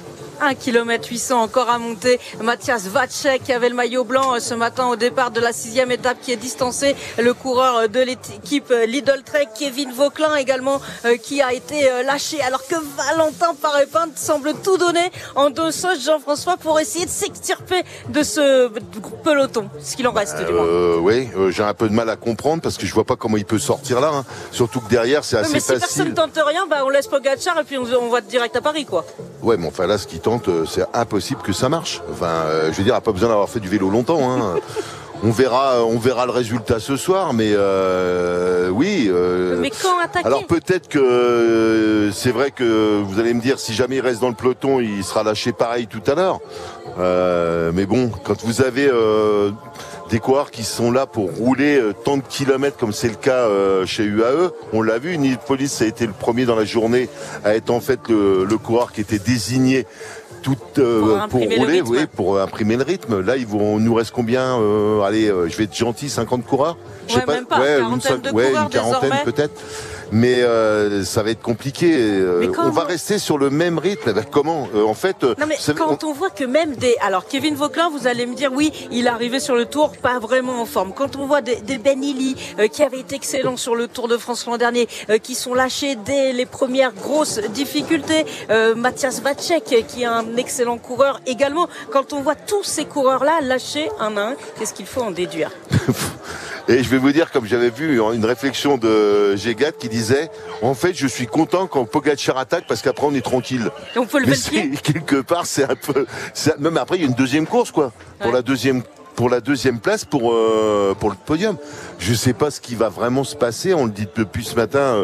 un kilomètre huit cents encore à monter. Matthias Vacek qui avait le maillot blanc ce matin au départ de la sixième étape, qui est distancé. Le coureur de l'équipe Lidl Trek, Kevin Vauquelin également, euh, qui a été euh, lâché, alors que Valentin Paré-Peintre semble tout donner en deux sauces, Jean-François, pour essayer de s'extirper de ce peloton, ce qu'il en reste du moins. Euh, oui, euh, j'ai un peu de mal à comprendre parce que je vois pas comment il peut sortir là. Hein. Surtout que derrière c'est assez mais si facile. Si personne tente rien, bah on laisse Pogacar et puis on, on va direct à Paris, quoi. Ouais, mais enfin là, ce qui c'est impossible que ça marche. Enfin, euh, je veux dire, on n'a pas besoin d'avoir fait du vélo longtemps. Hein. on verra, on verra le résultat ce soir, mais euh, oui. Euh, mais quand attaquer? Alors peut-être que euh, c'est vrai que vous allez me dire, si jamais il reste dans le peloton, il sera lâché pareil tout à l'heure. Euh, mais bon, quand vous avez euh, des coureurs qui sont là pour rouler euh, tant de kilomètres comme c'est le cas euh, chez U A E, on l'a vu, Nils-Police a été le premier dans la journée à être en fait le, le coureur qui était désigné tout, euh, pour, pour rouler, oui, pour imprimer le rythme. Là, ils vont, nous reste combien euh, Allez, euh, je vais être gentil, cinquante coureurs. Je ouais, sais pas, même pas, ouais, une, une, de ouais, coureurs, une quarantaine peut-être. Mais euh, ça va être compliqué. Euh, on va vous... rester sur le même rythme. Ben, comment euh, En fait, non, mais quand on... on voit que même des... Alors, Kevin Vauquelin, vous allez me dire, oui, il est arrivé sur le Tour, pas vraiment en forme. Quand on voit des, des Ben Illy, euh, qui avait été excellent sur le Tour de France l'an dernier, euh, qui sont lâchés dès les premières grosses difficultés, euh, Matthias Vacek, qui est un excellent coureur également. Quand on voit tous ces coureurs-là lâchés un à un, qu'est-ce qu'il faut en déduire? Et je vais vous dire, comme j'avais vu une réflexion de Gégat qui disait, en fait, je suis content quand Pogacar attaque parce qu'après on est tranquille. Et on peut lever le pied. Quelque part, c'est un peu. Même après, il y a une deuxième course, quoi. Pour ouais. la deuxième. Pour la deuxième place, pour euh, pour le podium. Je sais pas ce qui va vraiment se passer. On le dit depuis ce matin euh,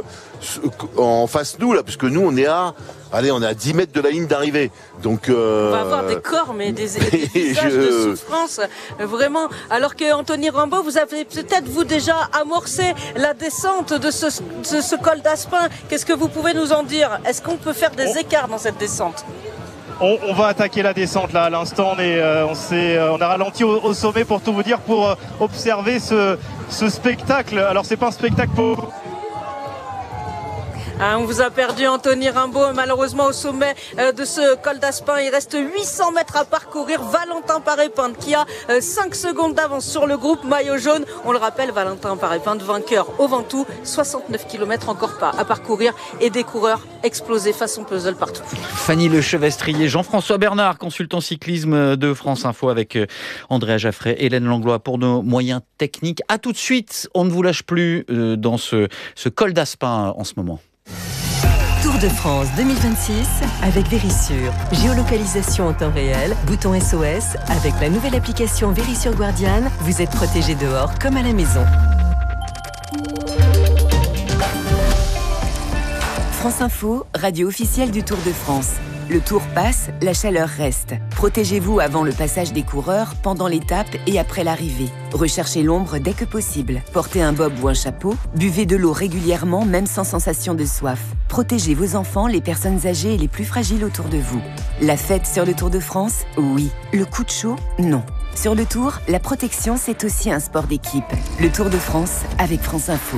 en face nous là, parce que nous on est à, allez, on est à dix mètres de la ligne d'arrivée. Donc euh, on va avoir des corps, mais des, des visages je... de souffrance, vraiment. Alors que Anthony Rimbaud, vous avez peut-être vous déjà amorcé la descente de ce ce, ce col d'Aspin. Qu'est-ce que vous pouvez nous en dire? Est-ce qu'on peut faire des oh. écarts dans cette descente? On, on va attaquer la descente là à l'instant. On, est, euh, on, s'est, euh, on a ralenti au, au sommet pour tout vous dire, pour euh, observer ce, ce spectacle. Alors c'est pas un spectacle pour... Hein, on vous a perdu Anthony Rimbaud malheureusement au sommet euh, de ce col d'Aspin. Il reste huit cents mètres à parcourir. Valentin Paré-Peintre qui a euh, cinq secondes d'avance sur le groupe maillot jaune. On le rappelle, Valentin Paré-Peintre vainqueur au Ventoux, soixante-neuf kilomètres encore pas à parcourir et des coureurs explosés façon puzzle partout. Fanny Lechevestrier, Jean-François Bernard, consultant cyclisme de France Info, avec Andrea Jaffray, Hélène Langlois pour nos moyens techniques. À tout de suite, on ne vous lâche plus euh, dans ce, ce col d'Aspin en ce moment. Tour de France deux mille vingt-six avec Vérissure. Géolocalisation en temps réel, bouton S O S. Avec la nouvelle application Vérissure Guardian, vous êtes protégé dehors comme à la maison. France Info, radio officielle du Tour de France. Le Tour passe, la chaleur reste. Protégez-vous avant le passage des coureurs, pendant l'étape et après l'arrivée. Recherchez l'ombre dès que possible. Portez un bob ou un chapeau. Buvez de l'eau régulièrement, même sans sensation de soif. Protégez vos enfants, les personnes âgées et les plus fragiles autour de vous. La fête sur le Tour de France, oui. Le coup de chaud, non. Sur le Tour, la protection, c'est aussi un sport d'équipe. Le Tour de France avec France Info.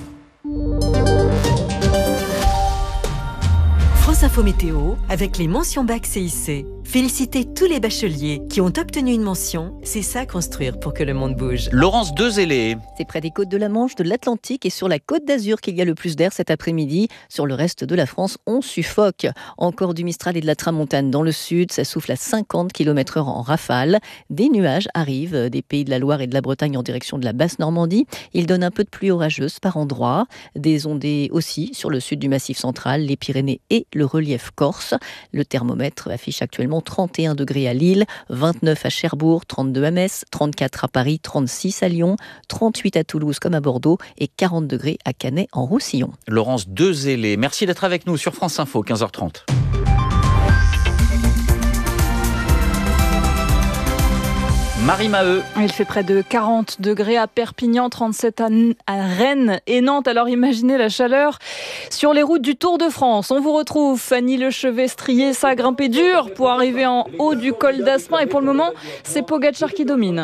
France Info Météo avec les mentions bac C I C. Félicitez tous les bacheliers qui ont obtenu une mention. C'est ça construire pour que le monde bouge. Laurence Dezélé. C'est près des côtes de la Manche, de l'Atlantique et sur la côte d'Azur qu'il y a le plus d'air cet après-midi. Sur le reste de la France, on suffoque. Encore du Mistral et de la Tramontane dans le sud. Ça souffle à cinquante kilomètres heure en rafale. Des nuages arrivent des pays de la Loire et de la Bretagne en direction de la Basse-Normandie. Ils donnent un peu de pluie orageuse par endroits. Des ondées aussi sur le sud du Massif central, les Pyrénées et le relief corse. Le thermomètre affiche actuellement trente et un degrés à Lille, vingt-neuf à Cherbourg, trente-deux à Metz, trente-quatre à Paris, trente-six à Lyon, trente-huit à Toulouse comme à Bordeaux et quarante degrés à Canet en Roussillon. Laurence Dezélé, merci d'être avec nous sur France Info, quinze heures trente. Marie Maheu. Il fait près de quarante degrés à Perpignan, trente-sept à Rennes et Nantes. Alors imaginez la chaleur sur les routes du Tour de France. On vous retrouve Fanny Lechevestrier, ça a grimpé dur pour arriver en haut du col d'Aspin. Et pour le moment, c'est Pogačar qui domine.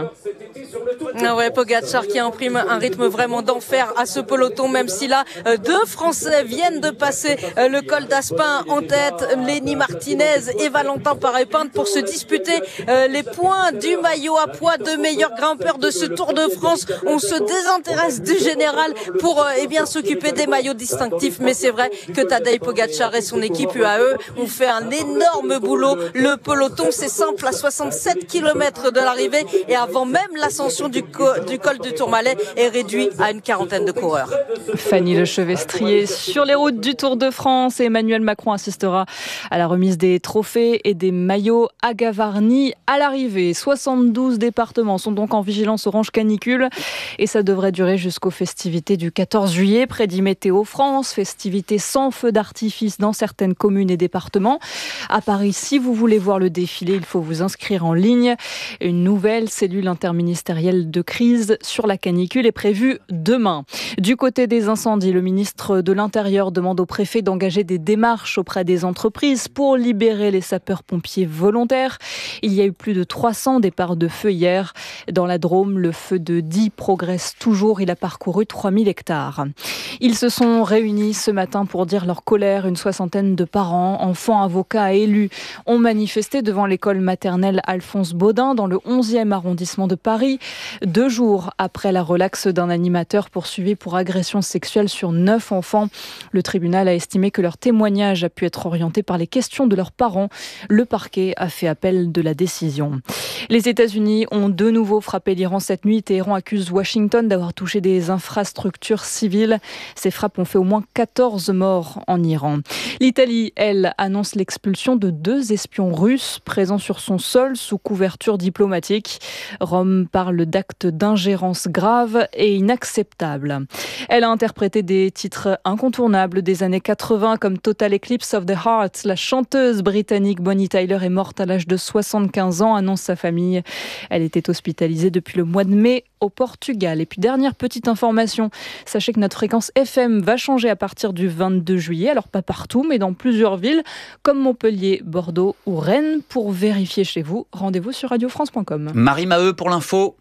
Ah ouais, Pogačar qui imprime un rythme vraiment d'enfer à ce peloton, même si là, deux Français viennent de passer le col d'Aspin en tête. Lenny Martinez et Valentin Paré-Pinte pour se disputer les points du maillot à poids, deux meilleurs grimpeurs de ce Tour de France. On se désintéresse du général pour euh, eh bien s'occuper des maillots distinctifs, mais c'est vrai que Tadej Pogačar et son équipe U A E ont fait un énorme boulot. Le peloton, c'est simple, à soixante-sept kilomètres de l'arrivée et avant même l'ascension du, co- du col du Tourmalet est réduit à une quarantaine de coureurs. Fanny Lechevestrier sur les routes du Tour de France et Emmanuel Macron assistera à la remise des trophées et des maillots à Gavarnie à l'arrivée. soixante-douze départements sont donc en vigilance orange canicule et ça devrait durer jusqu'aux festivités du quatorze juillet, prédit Météo France. Festivités sans feu d'artifice dans certaines communes et départements. À Paris, si vous voulez voir le défilé, il faut vous inscrire en ligne. Une nouvelle cellule interministérielle de crise sur la canicule est prévue demain. Du côté des incendies, le ministre de l'Intérieur demande au préfet d'engager des démarches auprès des entreprises pour libérer les sapeurs-pompiers volontaires. Il y a eu plus de trois cents départs de feu hier. Dans la Drôme, le feu de Die progresse toujours. Il a parcouru trois mille hectares. Ils se sont réunis ce matin pour dire leur colère. Une soixantaine de parents, enfants, avocats et élus ont manifesté devant l'école maternelle Alphonse Baudin dans le onzième arrondissement de Paris. Deux jours après la relaxe d'un animateur poursuivi pour agression sexuelle sur neuf enfants. Le tribunal a estimé que leur témoignage a pu être orienté par les questions de leurs parents. Le parquet a fait appel de la décision. Les États-Unis ont de nouveau frappé l'Iran cette nuit. Téhéran accuse Washington d'avoir touché des infrastructures civiles. Ces frappes ont fait au moins quatorze morts en Iran. L'Italie, elle, annonce l'expulsion de deux espions russes présents sur son sol sous couverture diplomatique. Rome parle d'actes d'ingérence graves et inacceptables. Elle a interprété des titres incontournables des années quatre-vingts comme Total Eclipse of the Heart. La chanteuse britannique Bonnie Tyler est morte à l'âge de soixante-quinze ans, annonce sa famille. Elle était hospitalisée depuis le mois de mai au Portugal. Et puis dernière petite information, sachez que notre fréquence F M va changer à partir du vingt-deux juillet, alors pas partout mais dans plusieurs villes comme Montpellier, Bordeaux ou Rennes. Pour vérifier chez vous, rendez-vous sur radio france point com. Marie Maheu pour l'info.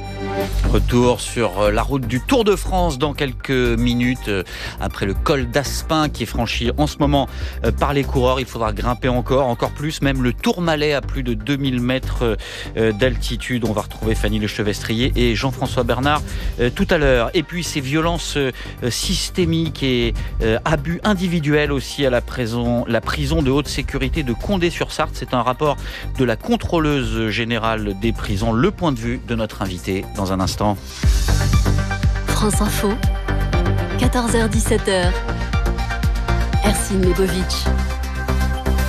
Retour sur la route du Tour de France dans quelques minutes après le col d'Aspin qui est franchi en ce moment par les coureurs. Il faudra grimper encore, encore plus, même le Tourmalet à plus de deux mille mètres d'altitude. On va retrouver Fanny Lechevestrier et Jean-François Bernard tout à l'heure. Et puis ces violences systémiques et abus individuels aussi à la prison, la prison de haute sécurité de Condé-sur-Sarthe. C'est un rapport de la contrôleuse générale des prisons. Le point de vue de notre invité dans un instant. France Info, quatorze heures dix-sept heures. Ercine Lebovic.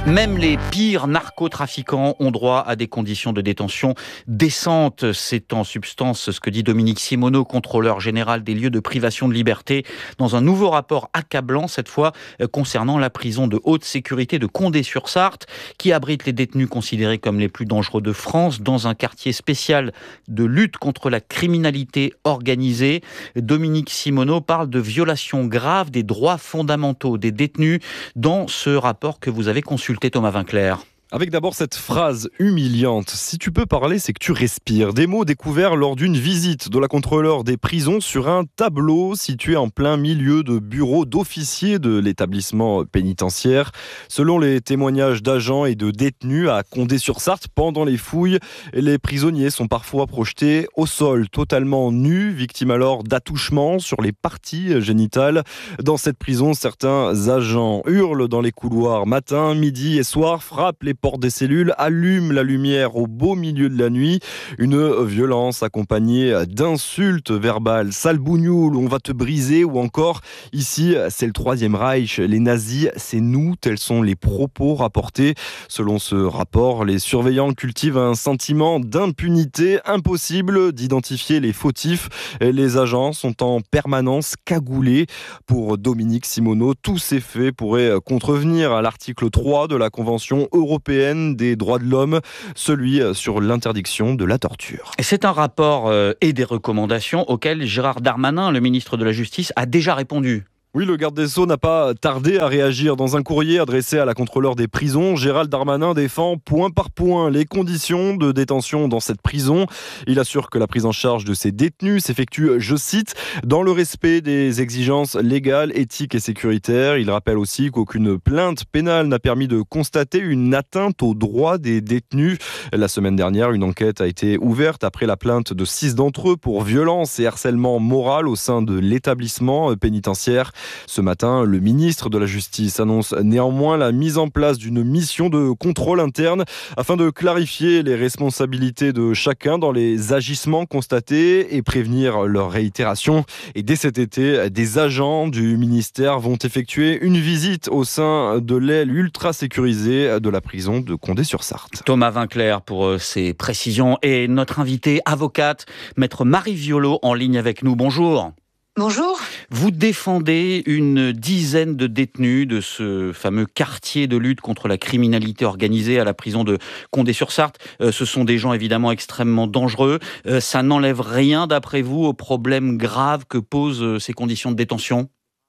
Même les pires narcotrafiquants ont droit à des conditions de détention décentes. C'est en substance ce que dit Dominique Simoneau, contrôleur général des lieux de privation de liberté, dans un nouveau rapport accablant, cette fois concernant la prison de haute sécurité de Condé-sur-Sarthe, qui abrite les détenus considérés comme les plus dangereux de France, dans un quartier spécial de lutte contre la criminalité organisée. Dominique Simoneau parle de violations graves des droits fondamentaux des détenus dans ce rapport que vous avez consulté. Thomas Vinclair. Avec d'abord cette phrase humiliante. Si tu peux parler, c'est que tu respires. Des mots découverts lors d'une visite de la contrôleur des prisons sur un tableau situé en plein milieu de bureaux d'officiers de l'établissement pénitentiaire. Selon les témoignages d'agents et de détenus à Condé-sur-Sarthe, pendant les fouilles, les prisonniers sont parfois projetés au sol, totalement nus, victimes alors d'attouchements sur les parties génitales. Dans cette prison, certains agents hurlent dans les couloirs matin, midi et soir, frappent les porte des cellules, allume la lumière au beau milieu de la nuit. Une violence accompagnée d'insultes verbales. Sale bougnoule, on va te briser, ou encore, ici, c'est le Troisième Reich, les nazis, c'est nous, tels sont les propos rapportés. Selon ce rapport, les surveillants cultivent un sentiment d'impunité, impossible d'identifier les fautifs. Les agents sont en permanence cagoulés. Pour Dominique Simoneau, tous ces faits pourraient contrevenir à l'article trois de la Convention européenne des droits de l'homme, celui sur l'interdiction de la torture. Et c'est un rapport euh, et des recommandations auxquelles Gérard Darmanin, le ministre de la Justice, a déjà répondu. Oui, le garde des Sceaux n'a pas tardé à réagir. Dans un courrier adressé à la contrôleure des prisons, Gérald Darmanin défend point par point les conditions de détention dans cette prison. Il assure que la prise en charge de ces détenus s'effectue, je cite, dans le respect des exigences légales, éthiques et sécuritaires. Il rappelle aussi qu'aucune plainte pénale n'a permis de constater une atteinte aux droits des détenus. La semaine dernière, une enquête a été ouverte après la plainte de six d'entre eux pour violence et harcèlement moral au sein de l'établissement pénitentiaire. Ce matin, le ministre de la Justice annonce néanmoins la mise en place d'une mission de contrôle interne afin de clarifier les responsabilités de chacun dans les agissements constatés et prévenir leur réitération. Et dès cet été, des agents du ministère vont effectuer une visite au sein de l'aile ultra sécurisée de la prison de Condé-sur-Sarthe. Thomas Vinclair pour ces précisions et notre invitée avocate, maître Marie Violot, en ligne avec nous. Bonjour. Bonjour. Vous défendez une dizaine de détenus de ce fameux quartier de lutte contre la criminalité organisée à la prison de Condé-sur-Sarthe. Euh, ce sont des gens évidemment extrêmement dangereux. Euh, ça n'enlève rien, d'après vous, aux problèmes graves que posent euh, ces conditions de détention ?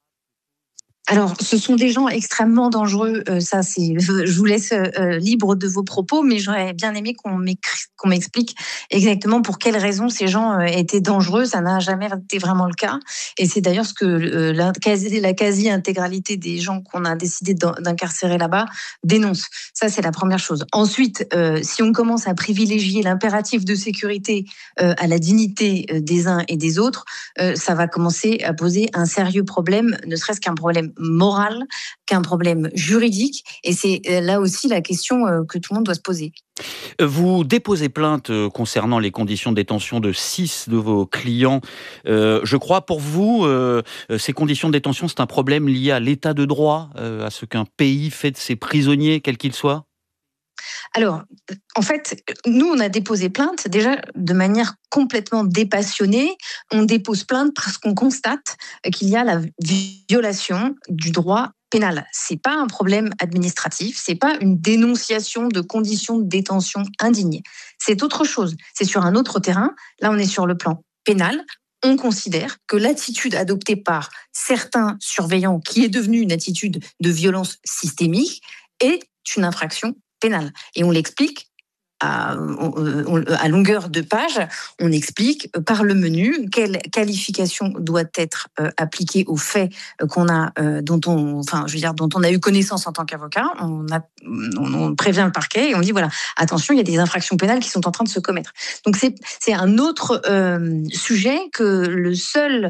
Alors, ce sont des gens extrêmement dangereux. Euh, ça, c'est, je vous laisse euh, libre de vos propos, mais j'aurais bien aimé qu'on, qu'on m'explique exactement pour quelles raisons ces gens euh, étaient dangereux. Ça n'a jamais été vraiment le cas. Et c'est d'ailleurs ce que euh, la, quasi, la quasi-intégralité des gens qu'on a décidé d'incarcérer là-bas dénoncent. Ça, c'est la première chose. Ensuite, euh, si on commence à privilégier l'impératif de sécurité euh, à la dignité euh, des uns et des autres, euh, ça va commencer à poser un sérieux problème, ne serait-ce qu'un problème moral, qu'un problème juridique. Et c'est là aussi la question que tout le monde doit se poser. Vous déposez plainte concernant les conditions de détention de six de vos clients. Euh, je crois, pour vous, euh, ces conditions de détention, c'est un problème lié à l'état de droit, euh, à ce qu'un pays fait de ses prisonniers, quels qu'ils soient ? Alors, en fait, nous, on a déposé plainte déjà de manière complètement dépassionnée. On dépose plainte parce qu'on constate qu'il y a la violation du droit pénal. C'est pas un problème administratif, c'est pas une dénonciation de conditions de détention indignes. C'est autre chose. C'est sur un autre terrain. Là, on est sur le plan pénal. On considère que l'attitude adoptée par certains surveillants, qui est devenue une attitude de violence systémique, est une infraction pénale. Et on l'explique à, à longueur de page, on explique par le menu quelle qualification doit être euh, appliquée aux faits qu'on a, euh, dont on, enfin, je veux dire, dont on a eu connaissance en tant qu'avocat. On, a, on, on prévient le parquet et on dit voilà, attention, il y a des infractions pénales qui sont en train de se commettre. Donc c'est, c'est un autre euh, sujet que le seul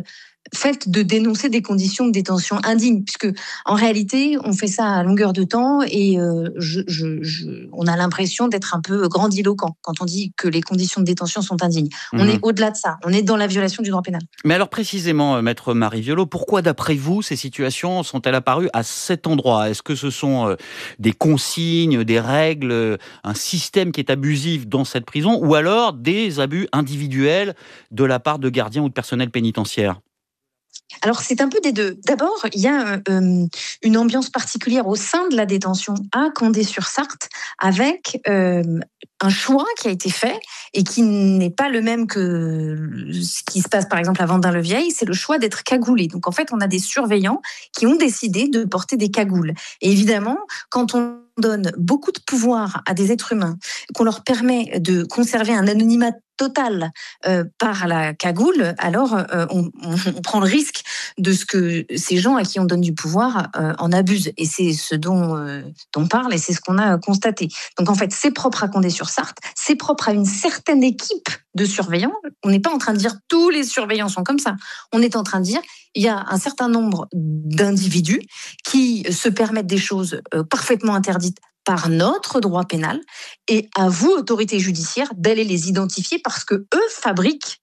fait de dénoncer des conditions de détention indignes, puisque en réalité, on fait ça à longueur de temps et euh, je, je, je, on a l'impression d'être un peu grandiloquent quand on dit que les conditions de détention sont indignes. Mmh. On est au-delà de ça, on est dans la violation du droit pénal. Mais alors précisément, maître Marie Violot, pourquoi d'après vous ces situations sont-elles apparues à cet endroit ? Est-ce que ce sont euh, des consignes, des règles, euh, un système qui est abusif dans cette prison, ou alors des abus individuels de la part de gardiens ou de personnel pénitentiaire ? Alors, c'est un peu des deux. D'abord, il y a euh, une ambiance particulière au sein de la détention à Condé-sur-Sarthe, avec euh, un choix qui a été fait et qui n'est pas le même que ce qui se passe, par exemple, à Vendin-le-Vieil. C'est le choix d'être cagoulé. Donc, en fait, on a des surveillants qui ont décidé de porter des cagoules. Et évidemment, quand on donne beaucoup de pouvoir à des êtres humains, qu'on leur permet de conserver un anonymat total euh, par la cagoule, alors euh, on, on prend le risque de ce que ces gens à qui on donne du pouvoir euh, en abusent. Et c'est ce dont, euh, dont on parle et c'est ce qu'on a constaté. Donc en fait, c'est propre à Condé-sur-Sarthe, c'est propre à une certaine équipe de surveillants. On n'est pas en train de dire tous les surveillants sont comme ça. On est en train de dire il y a un certain nombre d'individus qui se permettent des choses euh, parfaitement interdites par notre droit pénal, et à vous, autorité judiciaire, d'aller les identifier parce que eux fabriquent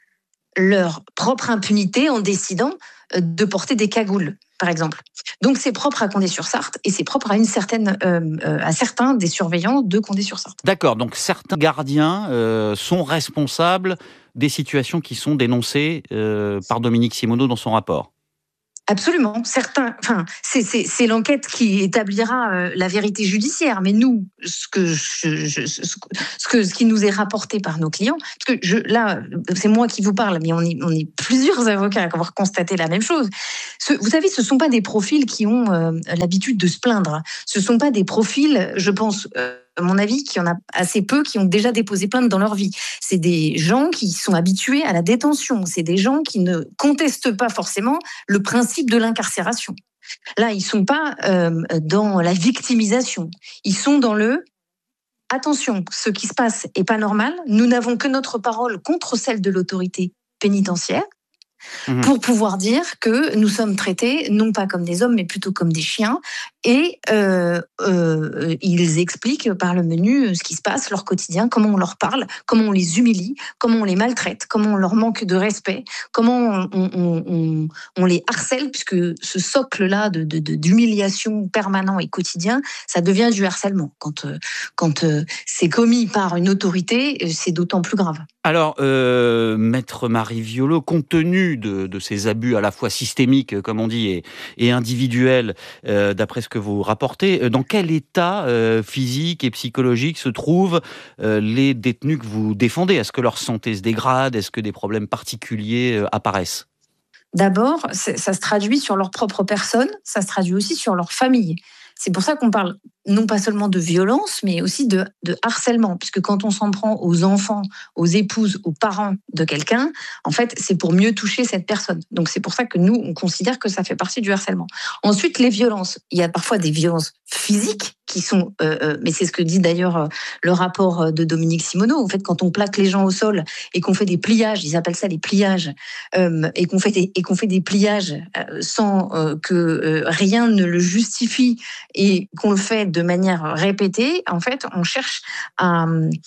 leur propre impunité en décidant de porter des cagoules, par exemple. Donc c'est propre à Condé-sur-Sarthe et c'est propre à une certaine, euh, à certains des surveillants de Condé-sur-Sarthe. D'accord, donc certains gardiens euh, sont responsables des situations qui sont dénoncées euh, par Dominique Simoneau dans son rapport. Absolument. Certains, enfin, c'est, c'est, c'est l'enquête qui établira euh, la vérité judiciaire. Mais nous, ce que, je, je, ce, que, ce qui nous est rapporté par nos clients, parce que je, là, c'est moi qui vous parle, mais on est, on est plusieurs avocats à avoir constaté la même chose. Ce, vous savez, ce ne sont pas des profils qui ont euh, l'habitude de se plaindre. Ce ne sont pas des profils, je pense, euh, à mon avis, qu'il y en a assez peu qui ont déjà déposé plainte dans leur vie. C'est des gens qui sont habitués à la détention. C'est des gens qui ne contestent pas forcément le principe de l'incarcération. Là, ils ne sont pas euh, dans la victimisation. Ils sont dans le « attention, ce qui se passe n'est pas normal. Nous n'avons que notre parole contre celle de l'autorité pénitentiaire. » Pour pouvoir dire que nous sommes traités non pas comme des hommes mais plutôt comme des chiens et euh, euh, ils expliquent par le menu ce qui se passe, leur quotidien, comment on leur parle, comment on les humilie, comment on les maltraite, comment on leur manque de respect, comment on, on, on, on les harcèle, puisque ce socle-là de, de, de, d'humiliation permanent et quotidien, ça devient du harcèlement. Quand, quand c'est commis par une autorité, c'est d'autant plus grave. Alors, euh, maître Marie Violot, compte tenu de, de ces abus à la fois systémiques, comme on dit, et, et individuels, euh, d'après ce que vous rapportez, dans quel état euh, physique et psychologique se trouvent euh, les détenus que vous défendez ? Est-ce que leur santé se dégrade ? Est-ce que des problèmes particuliers euh, apparaissent ? D'abord, ça se traduit sur leur propre personne, ça se traduit aussi sur leur famille. C'est pour ça qu'on parle non pas seulement de violence, mais aussi de, de harcèlement, puisque quand on s'en prend aux enfants, aux épouses, aux parents de quelqu'un, en fait, c'est pour mieux toucher cette personne. Donc c'est pour ça que nous, on considère que ça fait partie du harcèlement. Ensuite, les violences. Il y a parfois des violences physiques qui sont, euh, euh, mais c'est ce que dit d'ailleurs euh, le rapport de Dominique Simoneau. En fait, quand on plaque les gens au sol et qu'on fait des pliages, ils appellent ça les pliages, euh, et qu'on fait des, et qu'on fait des pliages euh, sans euh, que euh, rien ne le justifie et qu'on le fait de manière répétée, en fait, on cherche à,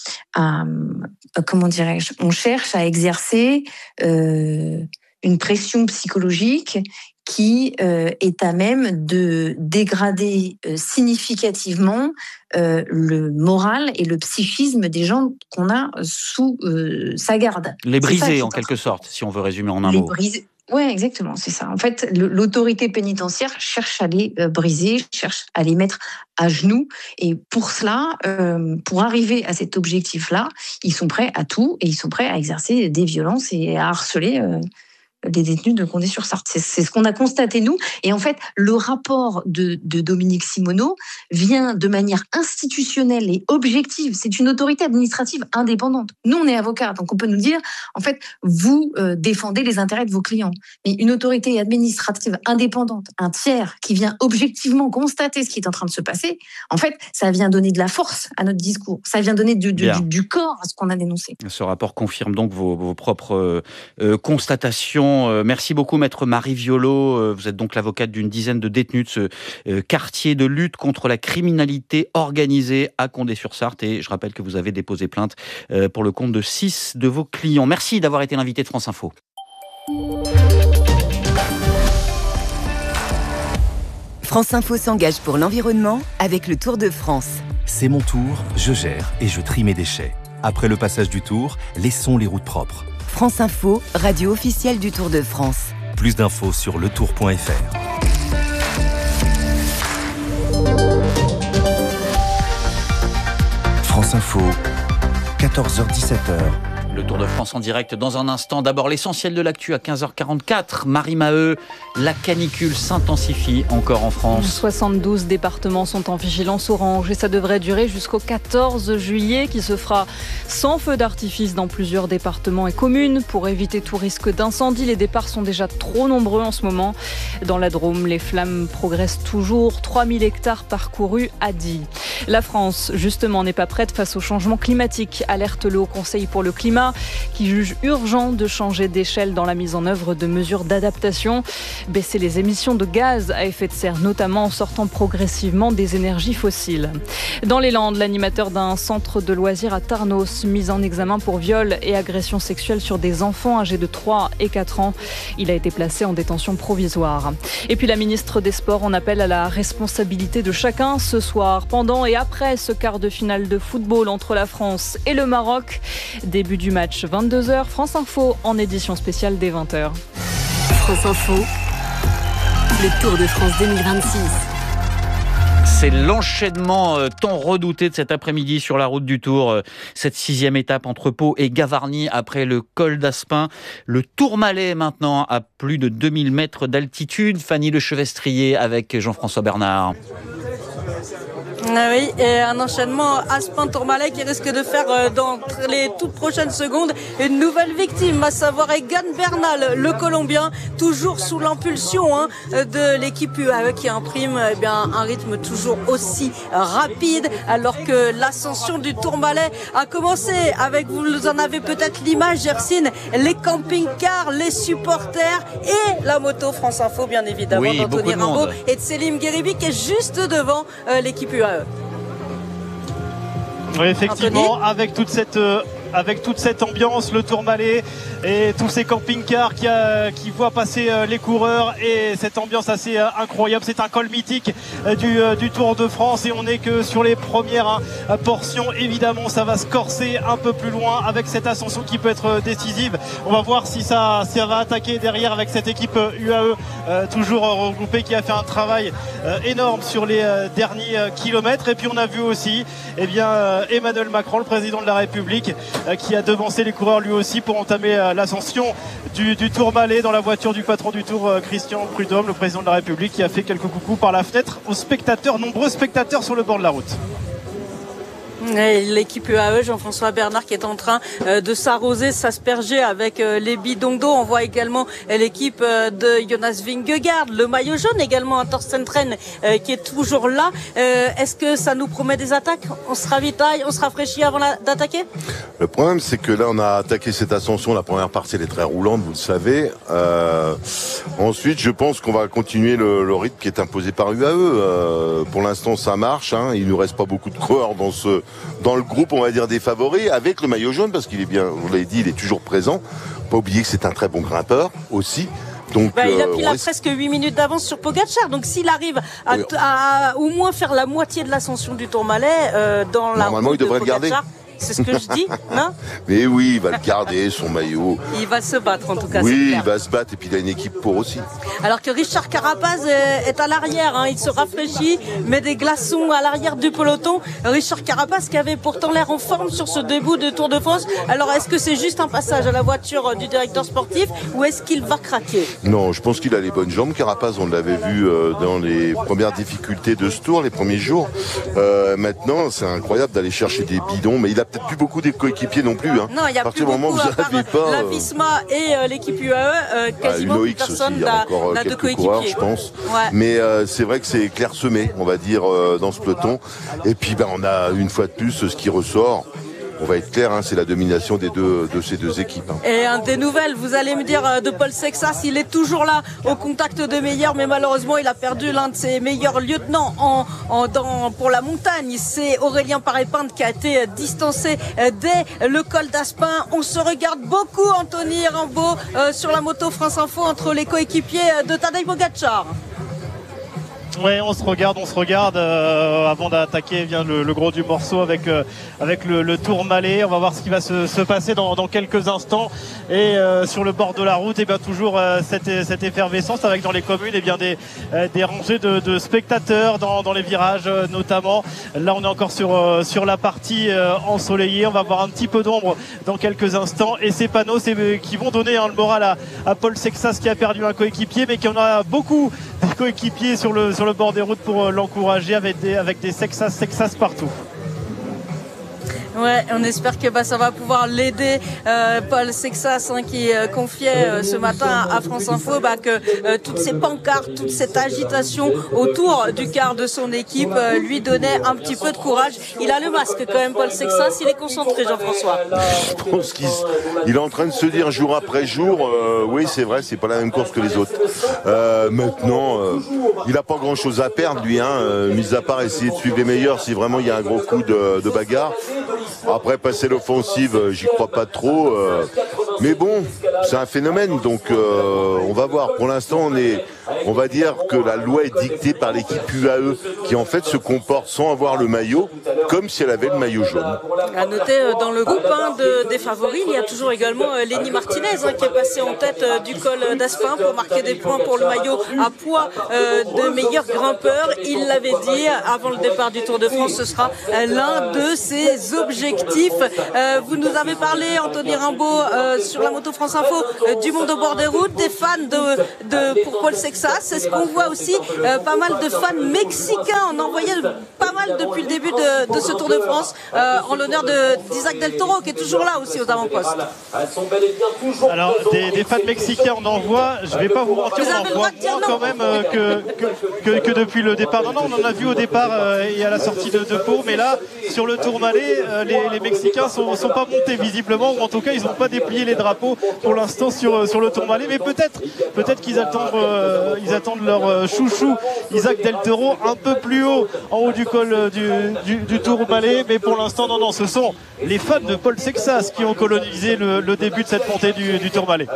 à comment dirais-je, on cherche à exercer euh, une pression psychologique qui euh, est à même de dégrader euh, significativement euh, le moral et le psychisme des gens qu'on a sous euh, sa garde. Les briser, en quelque sorte, si on veut résumer en un les mot. Briser. Oui, exactement, c'est ça. En fait, le, l'autorité pénitentiaire cherche à les euh, briser, cherche à les mettre à genoux. Et pour cela, euh, pour arriver à cet objectif-là, ils sont prêts à tout et ils sont prêts à exercer des violences et à harceler euh, les détenus de Condé-sur-Sarthe. C'est, c'est ce qu'on a constaté, nous. Et en fait, le rapport de, de Dominique Simoneau vient de manière institutionnelle et objective. C'est une autorité administrative indépendante. Nous, on est avocats, donc on peut nous dire, en fait, vous euh, défendez les intérêts de vos clients. Mais une autorité administrative indépendante, un tiers qui vient objectivement constater ce qui est en train de se passer, en fait, ça vient donner de la force à notre discours. Ça vient donner du, du, du, du corps à ce qu'on a dénoncé. Ce rapport confirme donc vos, vos propres euh, constatations précisions. Merci beaucoup, maître Marie Violo. Vous êtes donc l'avocate d'une dizaine de détenus de ce quartier de lutte contre la criminalité organisée à Condé-sur-Sarthe. Et je rappelle que vous avez déposé plainte pour le compte de six de vos clients. Merci d'avoir été l'invité de France Info. France Info s'engage pour l'environnement avec le Tour de France. C'est mon tour, je gère et je trie mes déchets. Après le passage du Tour, laissons les routes propres. France Info, radio officielle du Tour de France. Plus d'infos sur le tour point f r. France Info, quatorze heures dix-sept heures. Le Tour de France en direct dans un instant. D'abord l'essentiel de l'actu à quinze heures quarante-quatre. Marie Maheu, la canicule s'intensifie encore en France. soixante-douze départements sont en vigilance orange et ça devrait durer jusqu'au quatorze juillet qui se fera sans feu d'artifice dans plusieurs départements et communes. Pour éviter tout risque d'incendie, les départs sont déjà trop nombreux en ce moment. Dans la Drôme, les flammes progressent toujours. trois mille hectares parcourus à Die. La France, justement, n'est pas prête face au changement climatique, alerte le Haut Conseil pour le climat, qui juge urgent de changer d'échelle dans la mise en œuvre de mesures d'adaptation, baisser les émissions de gaz à effet de serre, notamment en sortant progressivement des énergies fossiles. Dans les Landes, l'animateur d'un centre de loisirs à Tarnos, mis en examen pour viol et agression sexuelle sur des enfants âgés de trois et quatre ans, il a été placé en détention provisoire. Et puis la ministre des Sports en appelle à la responsabilité de chacun ce soir, pendant et après ce quart de finale de football entre la France et le Maroc. Début du match vingt-deux heures, France Info en édition spéciale dès vingt heures. France Info, le Tour de France deux mille vingt-six. C'est l'enchaînement tant redouté de cet après-midi sur la route du Tour. Cette sixième étape entre Pau et Gavarnie après le col d'Aspin. Le Tourmalet maintenant à plus de deux mille mètres d'altitude. Fanny Lechevestrier avec Jean-François Bernard. Ah oui, et un enchaînement Aspin-Tourmalet qui risque de faire euh, dans les toutes prochaines secondes une nouvelle victime, à savoir Egan Bernal, le Colombien, toujours sous l'impulsion hein, de l'équipe U A E qui imprime eh bien, un rythme toujours aussi rapide, alors que l'ascension du Tourmalet a commencé avec, vous en avez peut-être l'image, Gersine, les camping-cars, les supporters et la moto France Info, bien évidemment, oui, d'Anthony Rimbaud et de Selim Gueribi qui est juste devant euh, l'équipe U A E. Oui, effectivement, avec toute cette euh, avec toute cette ambiance, le Tourmalet et tous ces camping-cars qui, a, qui voient passer euh, les coureurs et cette ambiance assez euh, incroyable. C'est un col mythique euh, du, euh, du Tour de France et on n'est que sur les premières hein, portions. Évidemment, ça va se corser un peu plus loin avec cette ascension qui peut être décisive. On va voir si ça, si ça va attaquer derrière avec cette équipe U A E euh, toujours regroupée qui a fait un travail euh, énorme sur les euh, derniers euh, kilomètres. Et puis on a vu aussi eh bien, euh, Emmanuel Macron, le président de la République, euh, qui a devancé les coureurs lui aussi pour entamer euh, l'ascension du, du Tourmalet dans la voiture du patron du Tour, euh, Christian Prudhomme, le président de la République, qui a fait quelques coucous par la fenêtre aux spectateurs, nombreux spectateurs sur le bord de la route. L'équipe U A E, Jean-François Bernard, qui est en train euh, de s'arroser, s'asperger avec euh, les bidons d'eau. On voit également euh, l'équipe euh, de Jonas Vingegaard, le maillot jaune également, un Thorsten Tren euh, qui est toujours là. Euh, Est-ce que ça nous promet des attaques? On se ravitaille, on se rafraîchit avant d'attaquer? Le problème, c'est que là, on a attaqué cette ascension. La première partie, elle est très roulante, vous le savez. Euh, ensuite, je pense qu'on va continuer le, le rythme qui est imposé par U A E. Euh, pour l'instant, ça marche. Hein. Il ne nous reste pas beaucoup de coureurs dans ce dans le groupe, on va dire, des favoris, avec le maillot jaune, parce qu'il est bien, vous l'avez dit, il est toujours présent. Pas oublier que c'est un très bon grimpeur aussi. Donc, bah, il a, euh, il a risque... presque huit minutes d'avance sur Pogacar. Donc s'il arrive à, oui. à, à au moins faire la moitié de l'ascension du Tourmalet euh, dans la Normalement, il devrait de le garder. C'est ce que je dis, non? Mais oui, il va le garder, son maillot. Il va se battre, en tout cas. Oui, il va se battre, et puis il a une équipe pour aussi. Alors que Richard Carapaz est à l'arrière, hein. Il se rafraîchit, met des glaçons à l'arrière du peloton. Richard Carapaz qui avait pourtant l'air en forme sur ce début de Tour de France. Alors est-ce que c'est juste un passage à la voiture du directeur sportif ou est-ce qu'il va craquer? Non, je pense qu'il a les bonnes jambes. Carapaz, on l'avait vu euh, dans les premières difficultés de ce tour, les premiers jours. Euh, maintenant, c'est incroyable d'aller chercher des bidons, mais il a peut-être plus beaucoup des coéquipiers non plus. Hein. Non, il y a à partir plus du moment où vous n'avez pas la Visma et euh, l'équipe U A E, euh, quasiment plus personne n'a de coéquipiers. Je pense. Ouais. Mais euh, c'est vrai que c'est clairsemé, on va dire, euh, dans ce peloton. Et puis, ben, on a une fois de plus ce qui ressort. on va être clair, hein, c'est la domination des deux, de ces deux équipes. Hein. Et un des nouvelles, vous allez me dire, de Paul Sexas, il est toujours là au contact de meilleurs, mais malheureusement il a perdu l'un de ses meilleurs lieutenants en, en, dans, pour la montagne. C'est Aurélien Paré-Pinte qui a été distancé dès le col d'Aspin. On se regarde beaucoup, Anthony Rimbaud, euh, sur la moto France Info entre les coéquipiers de Tadej Pogačar. Ouais, on se regarde, on se regarde. Euh, avant d'attaquer vient le, le gros du morceau avec, euh, avec le, le Tourmalet. On va voir ce qui va se, se passer dans, dans quelques instants. Et euh, sur le bord de la route, et bien toujours euh, cette, cette effervescence avec dans les communes et bien des, euh, des rangées de, de spectateurs dans, dans les virages euh, notamment. Là, on est encore sur, euh, sur la partie euh, ensoleillée. On va voir un petit peu d'ombre dans quelques instants. Et ces panneaux c'est, qui vont donner hein, le moral à, à Paul Sexas qui a perdu un coéquipier, mais qui en a beaucoup des coéquipiers sur le, sur le bord des routes pour l'encourager avec des, avec des Sexas, Sexas partout. Ouais, on espère que bah, ça va pouvoir l'aider. Euh, Paul Sexas hein, qui euh, confiait euh, ce matin à France Info bah, que euh, toutes ces pancartes, toute cette agitation autour du quart de son équipe euh, lui donnait un petit peu de courage. Il a le masque quand même, Paul Sexas, il est concentré, Jean-François. Je pense qu'il il est en train de se dire jour après jour, euh, oui c'est vrai, c'est pas la même course que les autres. Euh, maintenant, euh, il n'a pas grand-chose à perdre lui, hein, euh, mis à part essayer de suivre les meilleurs si vraiment il y a un gros coup de, de bagarre. Après, passer l'offensive, j'y crois pas trop. Euh, mais bon, c'est un phénomène, donc euh, on va voir. Pour l'instant, on est, on va dire que la loi est dictée par l'équipe U A E, qui en fait se comporte sans avoir le maillot, comme si elle avait le maillot jaune. À noter, dans le groupe un de, des favoris, il y a toujours également Lenny Martinez, hein, qui est passé en tête euh, du col d'Aspin pour marquer des points pour le maillot à poids euh, de meilleur grimpeur. Il l'avait dit avant le départ du Tour de France, ce sera euh, l'un de ses objectifs. Euh, vous nous avez parlé, Anthony Rimbaud, euh, sur la moto France Info, euh, du monde au bord des routes, des fans de, de, pour Paul Sexas. C'est ce qu'on voit aussi, euh, pas mal de fans mexicains. On en voyait pas mal depuis le début de, de ce Tour de France, euh, en l'honneur d'Isaac Del Toro, qui est toujours là aussi aux avant-postes. Alors, des, des fans mexicains, on en voit, je vais pas vous mentir, vous on en voit moins quand même euh, que, que, que, que depuis le départ. Non, non, on en a vu au départ euh, et à la sortie de, de Pau, mais là, sur le Tourmalet, euh, les, les Mexicains sont, sont pas montés visiblement, ou en tout cas, ils n'ont pas déplié les drapeaux pour l'instant sur, sur le Tourmalet, mais peut-être peut-être qu'ils attendent, euh, ils attendent leur euh, chouchou, Isaac Del Toro, un peu plus haut, en haut du col euh, du, du, du Tourmalet, mais pour l'instant, non, non, ce sont les fans de Paul Sexas qui ont colonisé le, le début de cette montée du, du Tourmalet.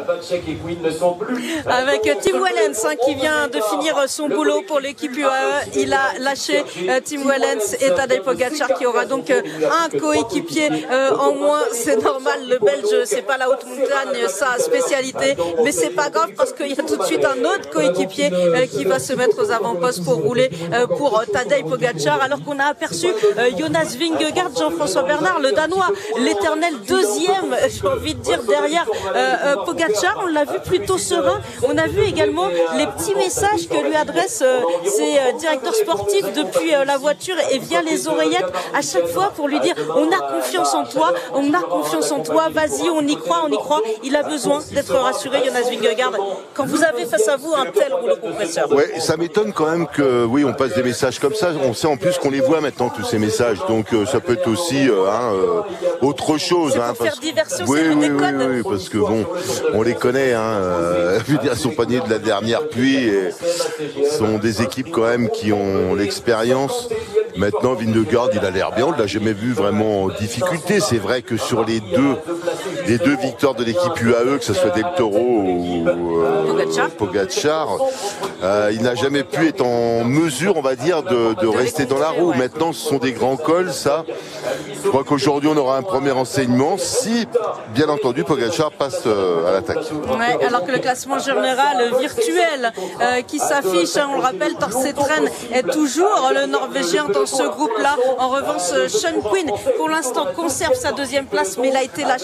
Avec Tim Wellens hein, qui vient de finir son boulot pour l'équipe U A E, il a lâché euh, Tim Wellens et Tadej Pogačar qui aura donc euh, un coéquipier euh, en moins. C'est normal, le Belge, c'est pas la haute montagne sa spécialité, mais c'est pas grave parce qu'il y a tout de suite un autre coéquipier euh, qui va se mettre aux avant-postes pour rouler euh, pour Tadej Pogačar, alors qu'on a aperçu euh, Jonas Vingegaard, Jean-François Bernard, le Danois, l'éternel deuxième, j'ai envie de dire, derrière euh, euh, Pogačar. On l'a vu plutôt serein. On a vu également les petits messages que lui adressent euh, ses euh, directeurs sportifs depuis euh, la voiture et via les oreillettes à chaque fois pour lui dire on a confiance en toi, on a confiance en toi, vas-y, on y croit, on y croit. Il a besoin d'être rassuré, Jonas Vingegaard, quand vous avez face à vous un tel rouleau compresseur. Ouais, ça m'étonne quand même que oui, on passe des messages comme ça. On sait en plus qu'on les voit maintenant tous ces messages, donc euh, ça peut être aussi euh, hein, euh, autre chose. C'est hein, pour parce... faire diversion, oui, c'est oui, des oui, codes. oui, parce que bon, on les connaît. Hein, euh, je veux dire, sont paniers de la dernière pluie et sont des équipes quand même qui ont l'expérience. Maintenant, Vingegaard, il a l'air bien. On ne l'a jamais vu vraiment en difficulté. C'est vrai que sur les deux, les deux victoires de l'équipe U A E, que ce soit Del Toro ou euh, Pogačar, euh, il n'a jamais pu être en mesure, on va dire, de, de rester dans la roue. Maintenant, ce sont des grands cols, ça. Je crois qu'aujourd'hui, on aura un premier enseignement si, bien entendu, Pogačar passe euh, à l'attaque. Ouais, alors que le classement général virtuel euh, qui s'affiche, hein, on le rappelle, Torsetren est toujours le Norvégien dans ce groupe-là. En revanche, Sean Quinn, pour l'instant, conserve sa deuxième place, mais il a été lâché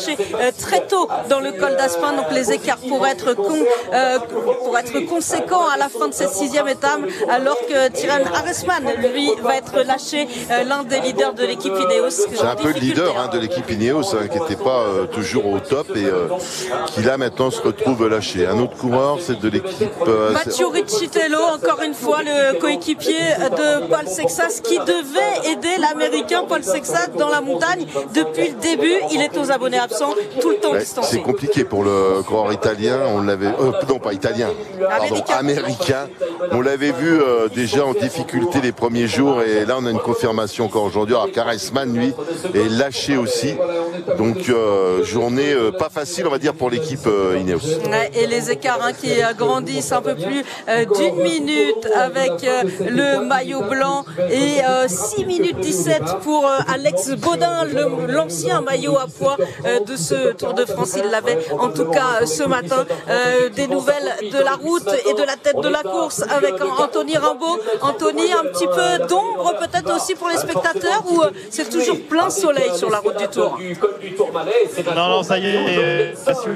euh, très tôt dans le col d'Aspin. Donc les écarts pourraient être, con, euh, pour être conséquents à la fin de cette sixième étape, alors que Tirrén Aresman, lui, va être lâché, euh, l'un des leaders de l'équipe Ineos. C'est un peu le leader hein, de l'équipe Ineos, hein, qui n'était pas euh, toujours au top et euh, qui là maintenant se retrouve lâché. Un autre coureur, c'est de l'équipe... Euh, Mathieu Riccitello, encore une fois, le coéquipier de Paul Sexas, qui devait aider l'Américain Paul Sexas dans la montagne. Depuis le début, il est aux abonnés absents, tout le temps ouais, distancé. C'est compliqué pour le coureur italien, on l'avait... Euh, non, pas italien, pardon, américain. américain. On l'avait vu euh, déjà en difficulté les premiers jours et là on a une confirmation encore aujourd'hui. Alors Aresman, lui, est lâché aussi. Donc euh, journée euh, pas facile, on va dire, pour l'équipe euh, Ineos. Ouais, et les écarts hein, qui euh, grandissent un peu plus euh, d'une minute avec euh, le maillot blanc et euh, six minutes dix-sept pour euh, Alex Baudin, le, l'ancien maillot à poids euh, de ce Tour de France. Il l'avait en tout cas euh, ce matin. Euh, des nouvelles de la route et de la tête de la course avec Anthony Rimbaud. Anthony, un petit peu d'ombre peut-être aussi pour les spectateurs, ou euh, c'est toujours plein soleil sur la route du Tour? Non, non, ça y est.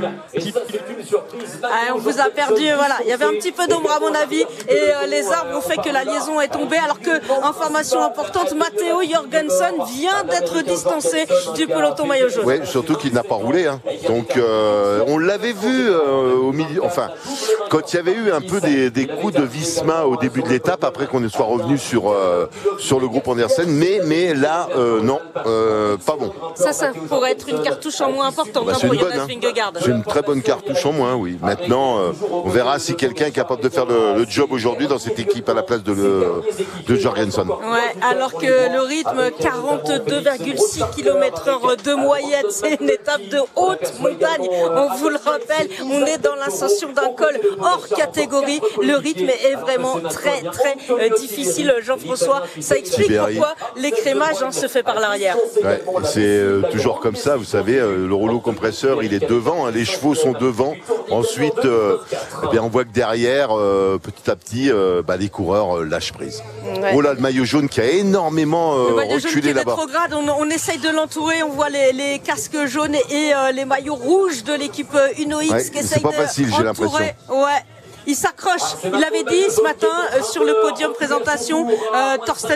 Ah, on vous a perdu, voilà. Il y avait un petit peu d'ombre à mon avis et euh, les arbres ont fait que la liaison est tombée, alors que, information importante, Matteo Jorgensen vient d'être distancé du peloton maillot jaune. Oui, surtout qu'il n'a pas roulé. Hein. Donc euh, on l'avait vu euh, au milieu, enfin, quand il y avait eu un peu des, des coups de Visma au début de l'étape, après qu'on soit revenu sur, euh, sur le groupe Andersen, mais, mais là, euh, non, euh, pas bon. Ça, ça pourrait être une cartouche en moins importante bah, hein, pour bonne, Jonas hein. Vingegaard. C'est une très bonne cartouche en moins, oui. Maintenant, euh, on verra si quelqu'un est capable de faire le, le job aujourd'hui dans cette équipe à la place de, le, de Jorgensen. Ouais, alors que le rythme, quarante-deux virgule six kilomètres heure de moyenne, c'est une étape de haute montagne. On vous le rappelle, on est dans l'ascension d'un col hors catégorie. Le rythme est vraiment très très euh, difficile, Jean-François. Ça explique Sibérie. pourquoi l'écrémage hein, se fait par l'arrière. Ouais, c'est euh, toujours comme ça, vous savez, euh, le rouleau compresseur, il est devant, hein, les chevaux sont devant. Ensuite, euh, eh bien, on voit que derrière, euh, petit à petit, euh, bah, les coureurs euh, lâchent prise. Ouais. Oh là, le maillot jaune qui a énormément euh, le maillot jaune qui reculé est là-bas. rétrograde, on, on essaye de l'entourer, on voit les, les casques jaunes et euh, les maillots rouges de l'équipe euh, Uno X Ouais, qui c'est essayent pas de facile, j'ai entourer. l'impression. Ouais. Il s'accroche. Il avait dit ce matin euh, sur le podium présentation, euh, Torsten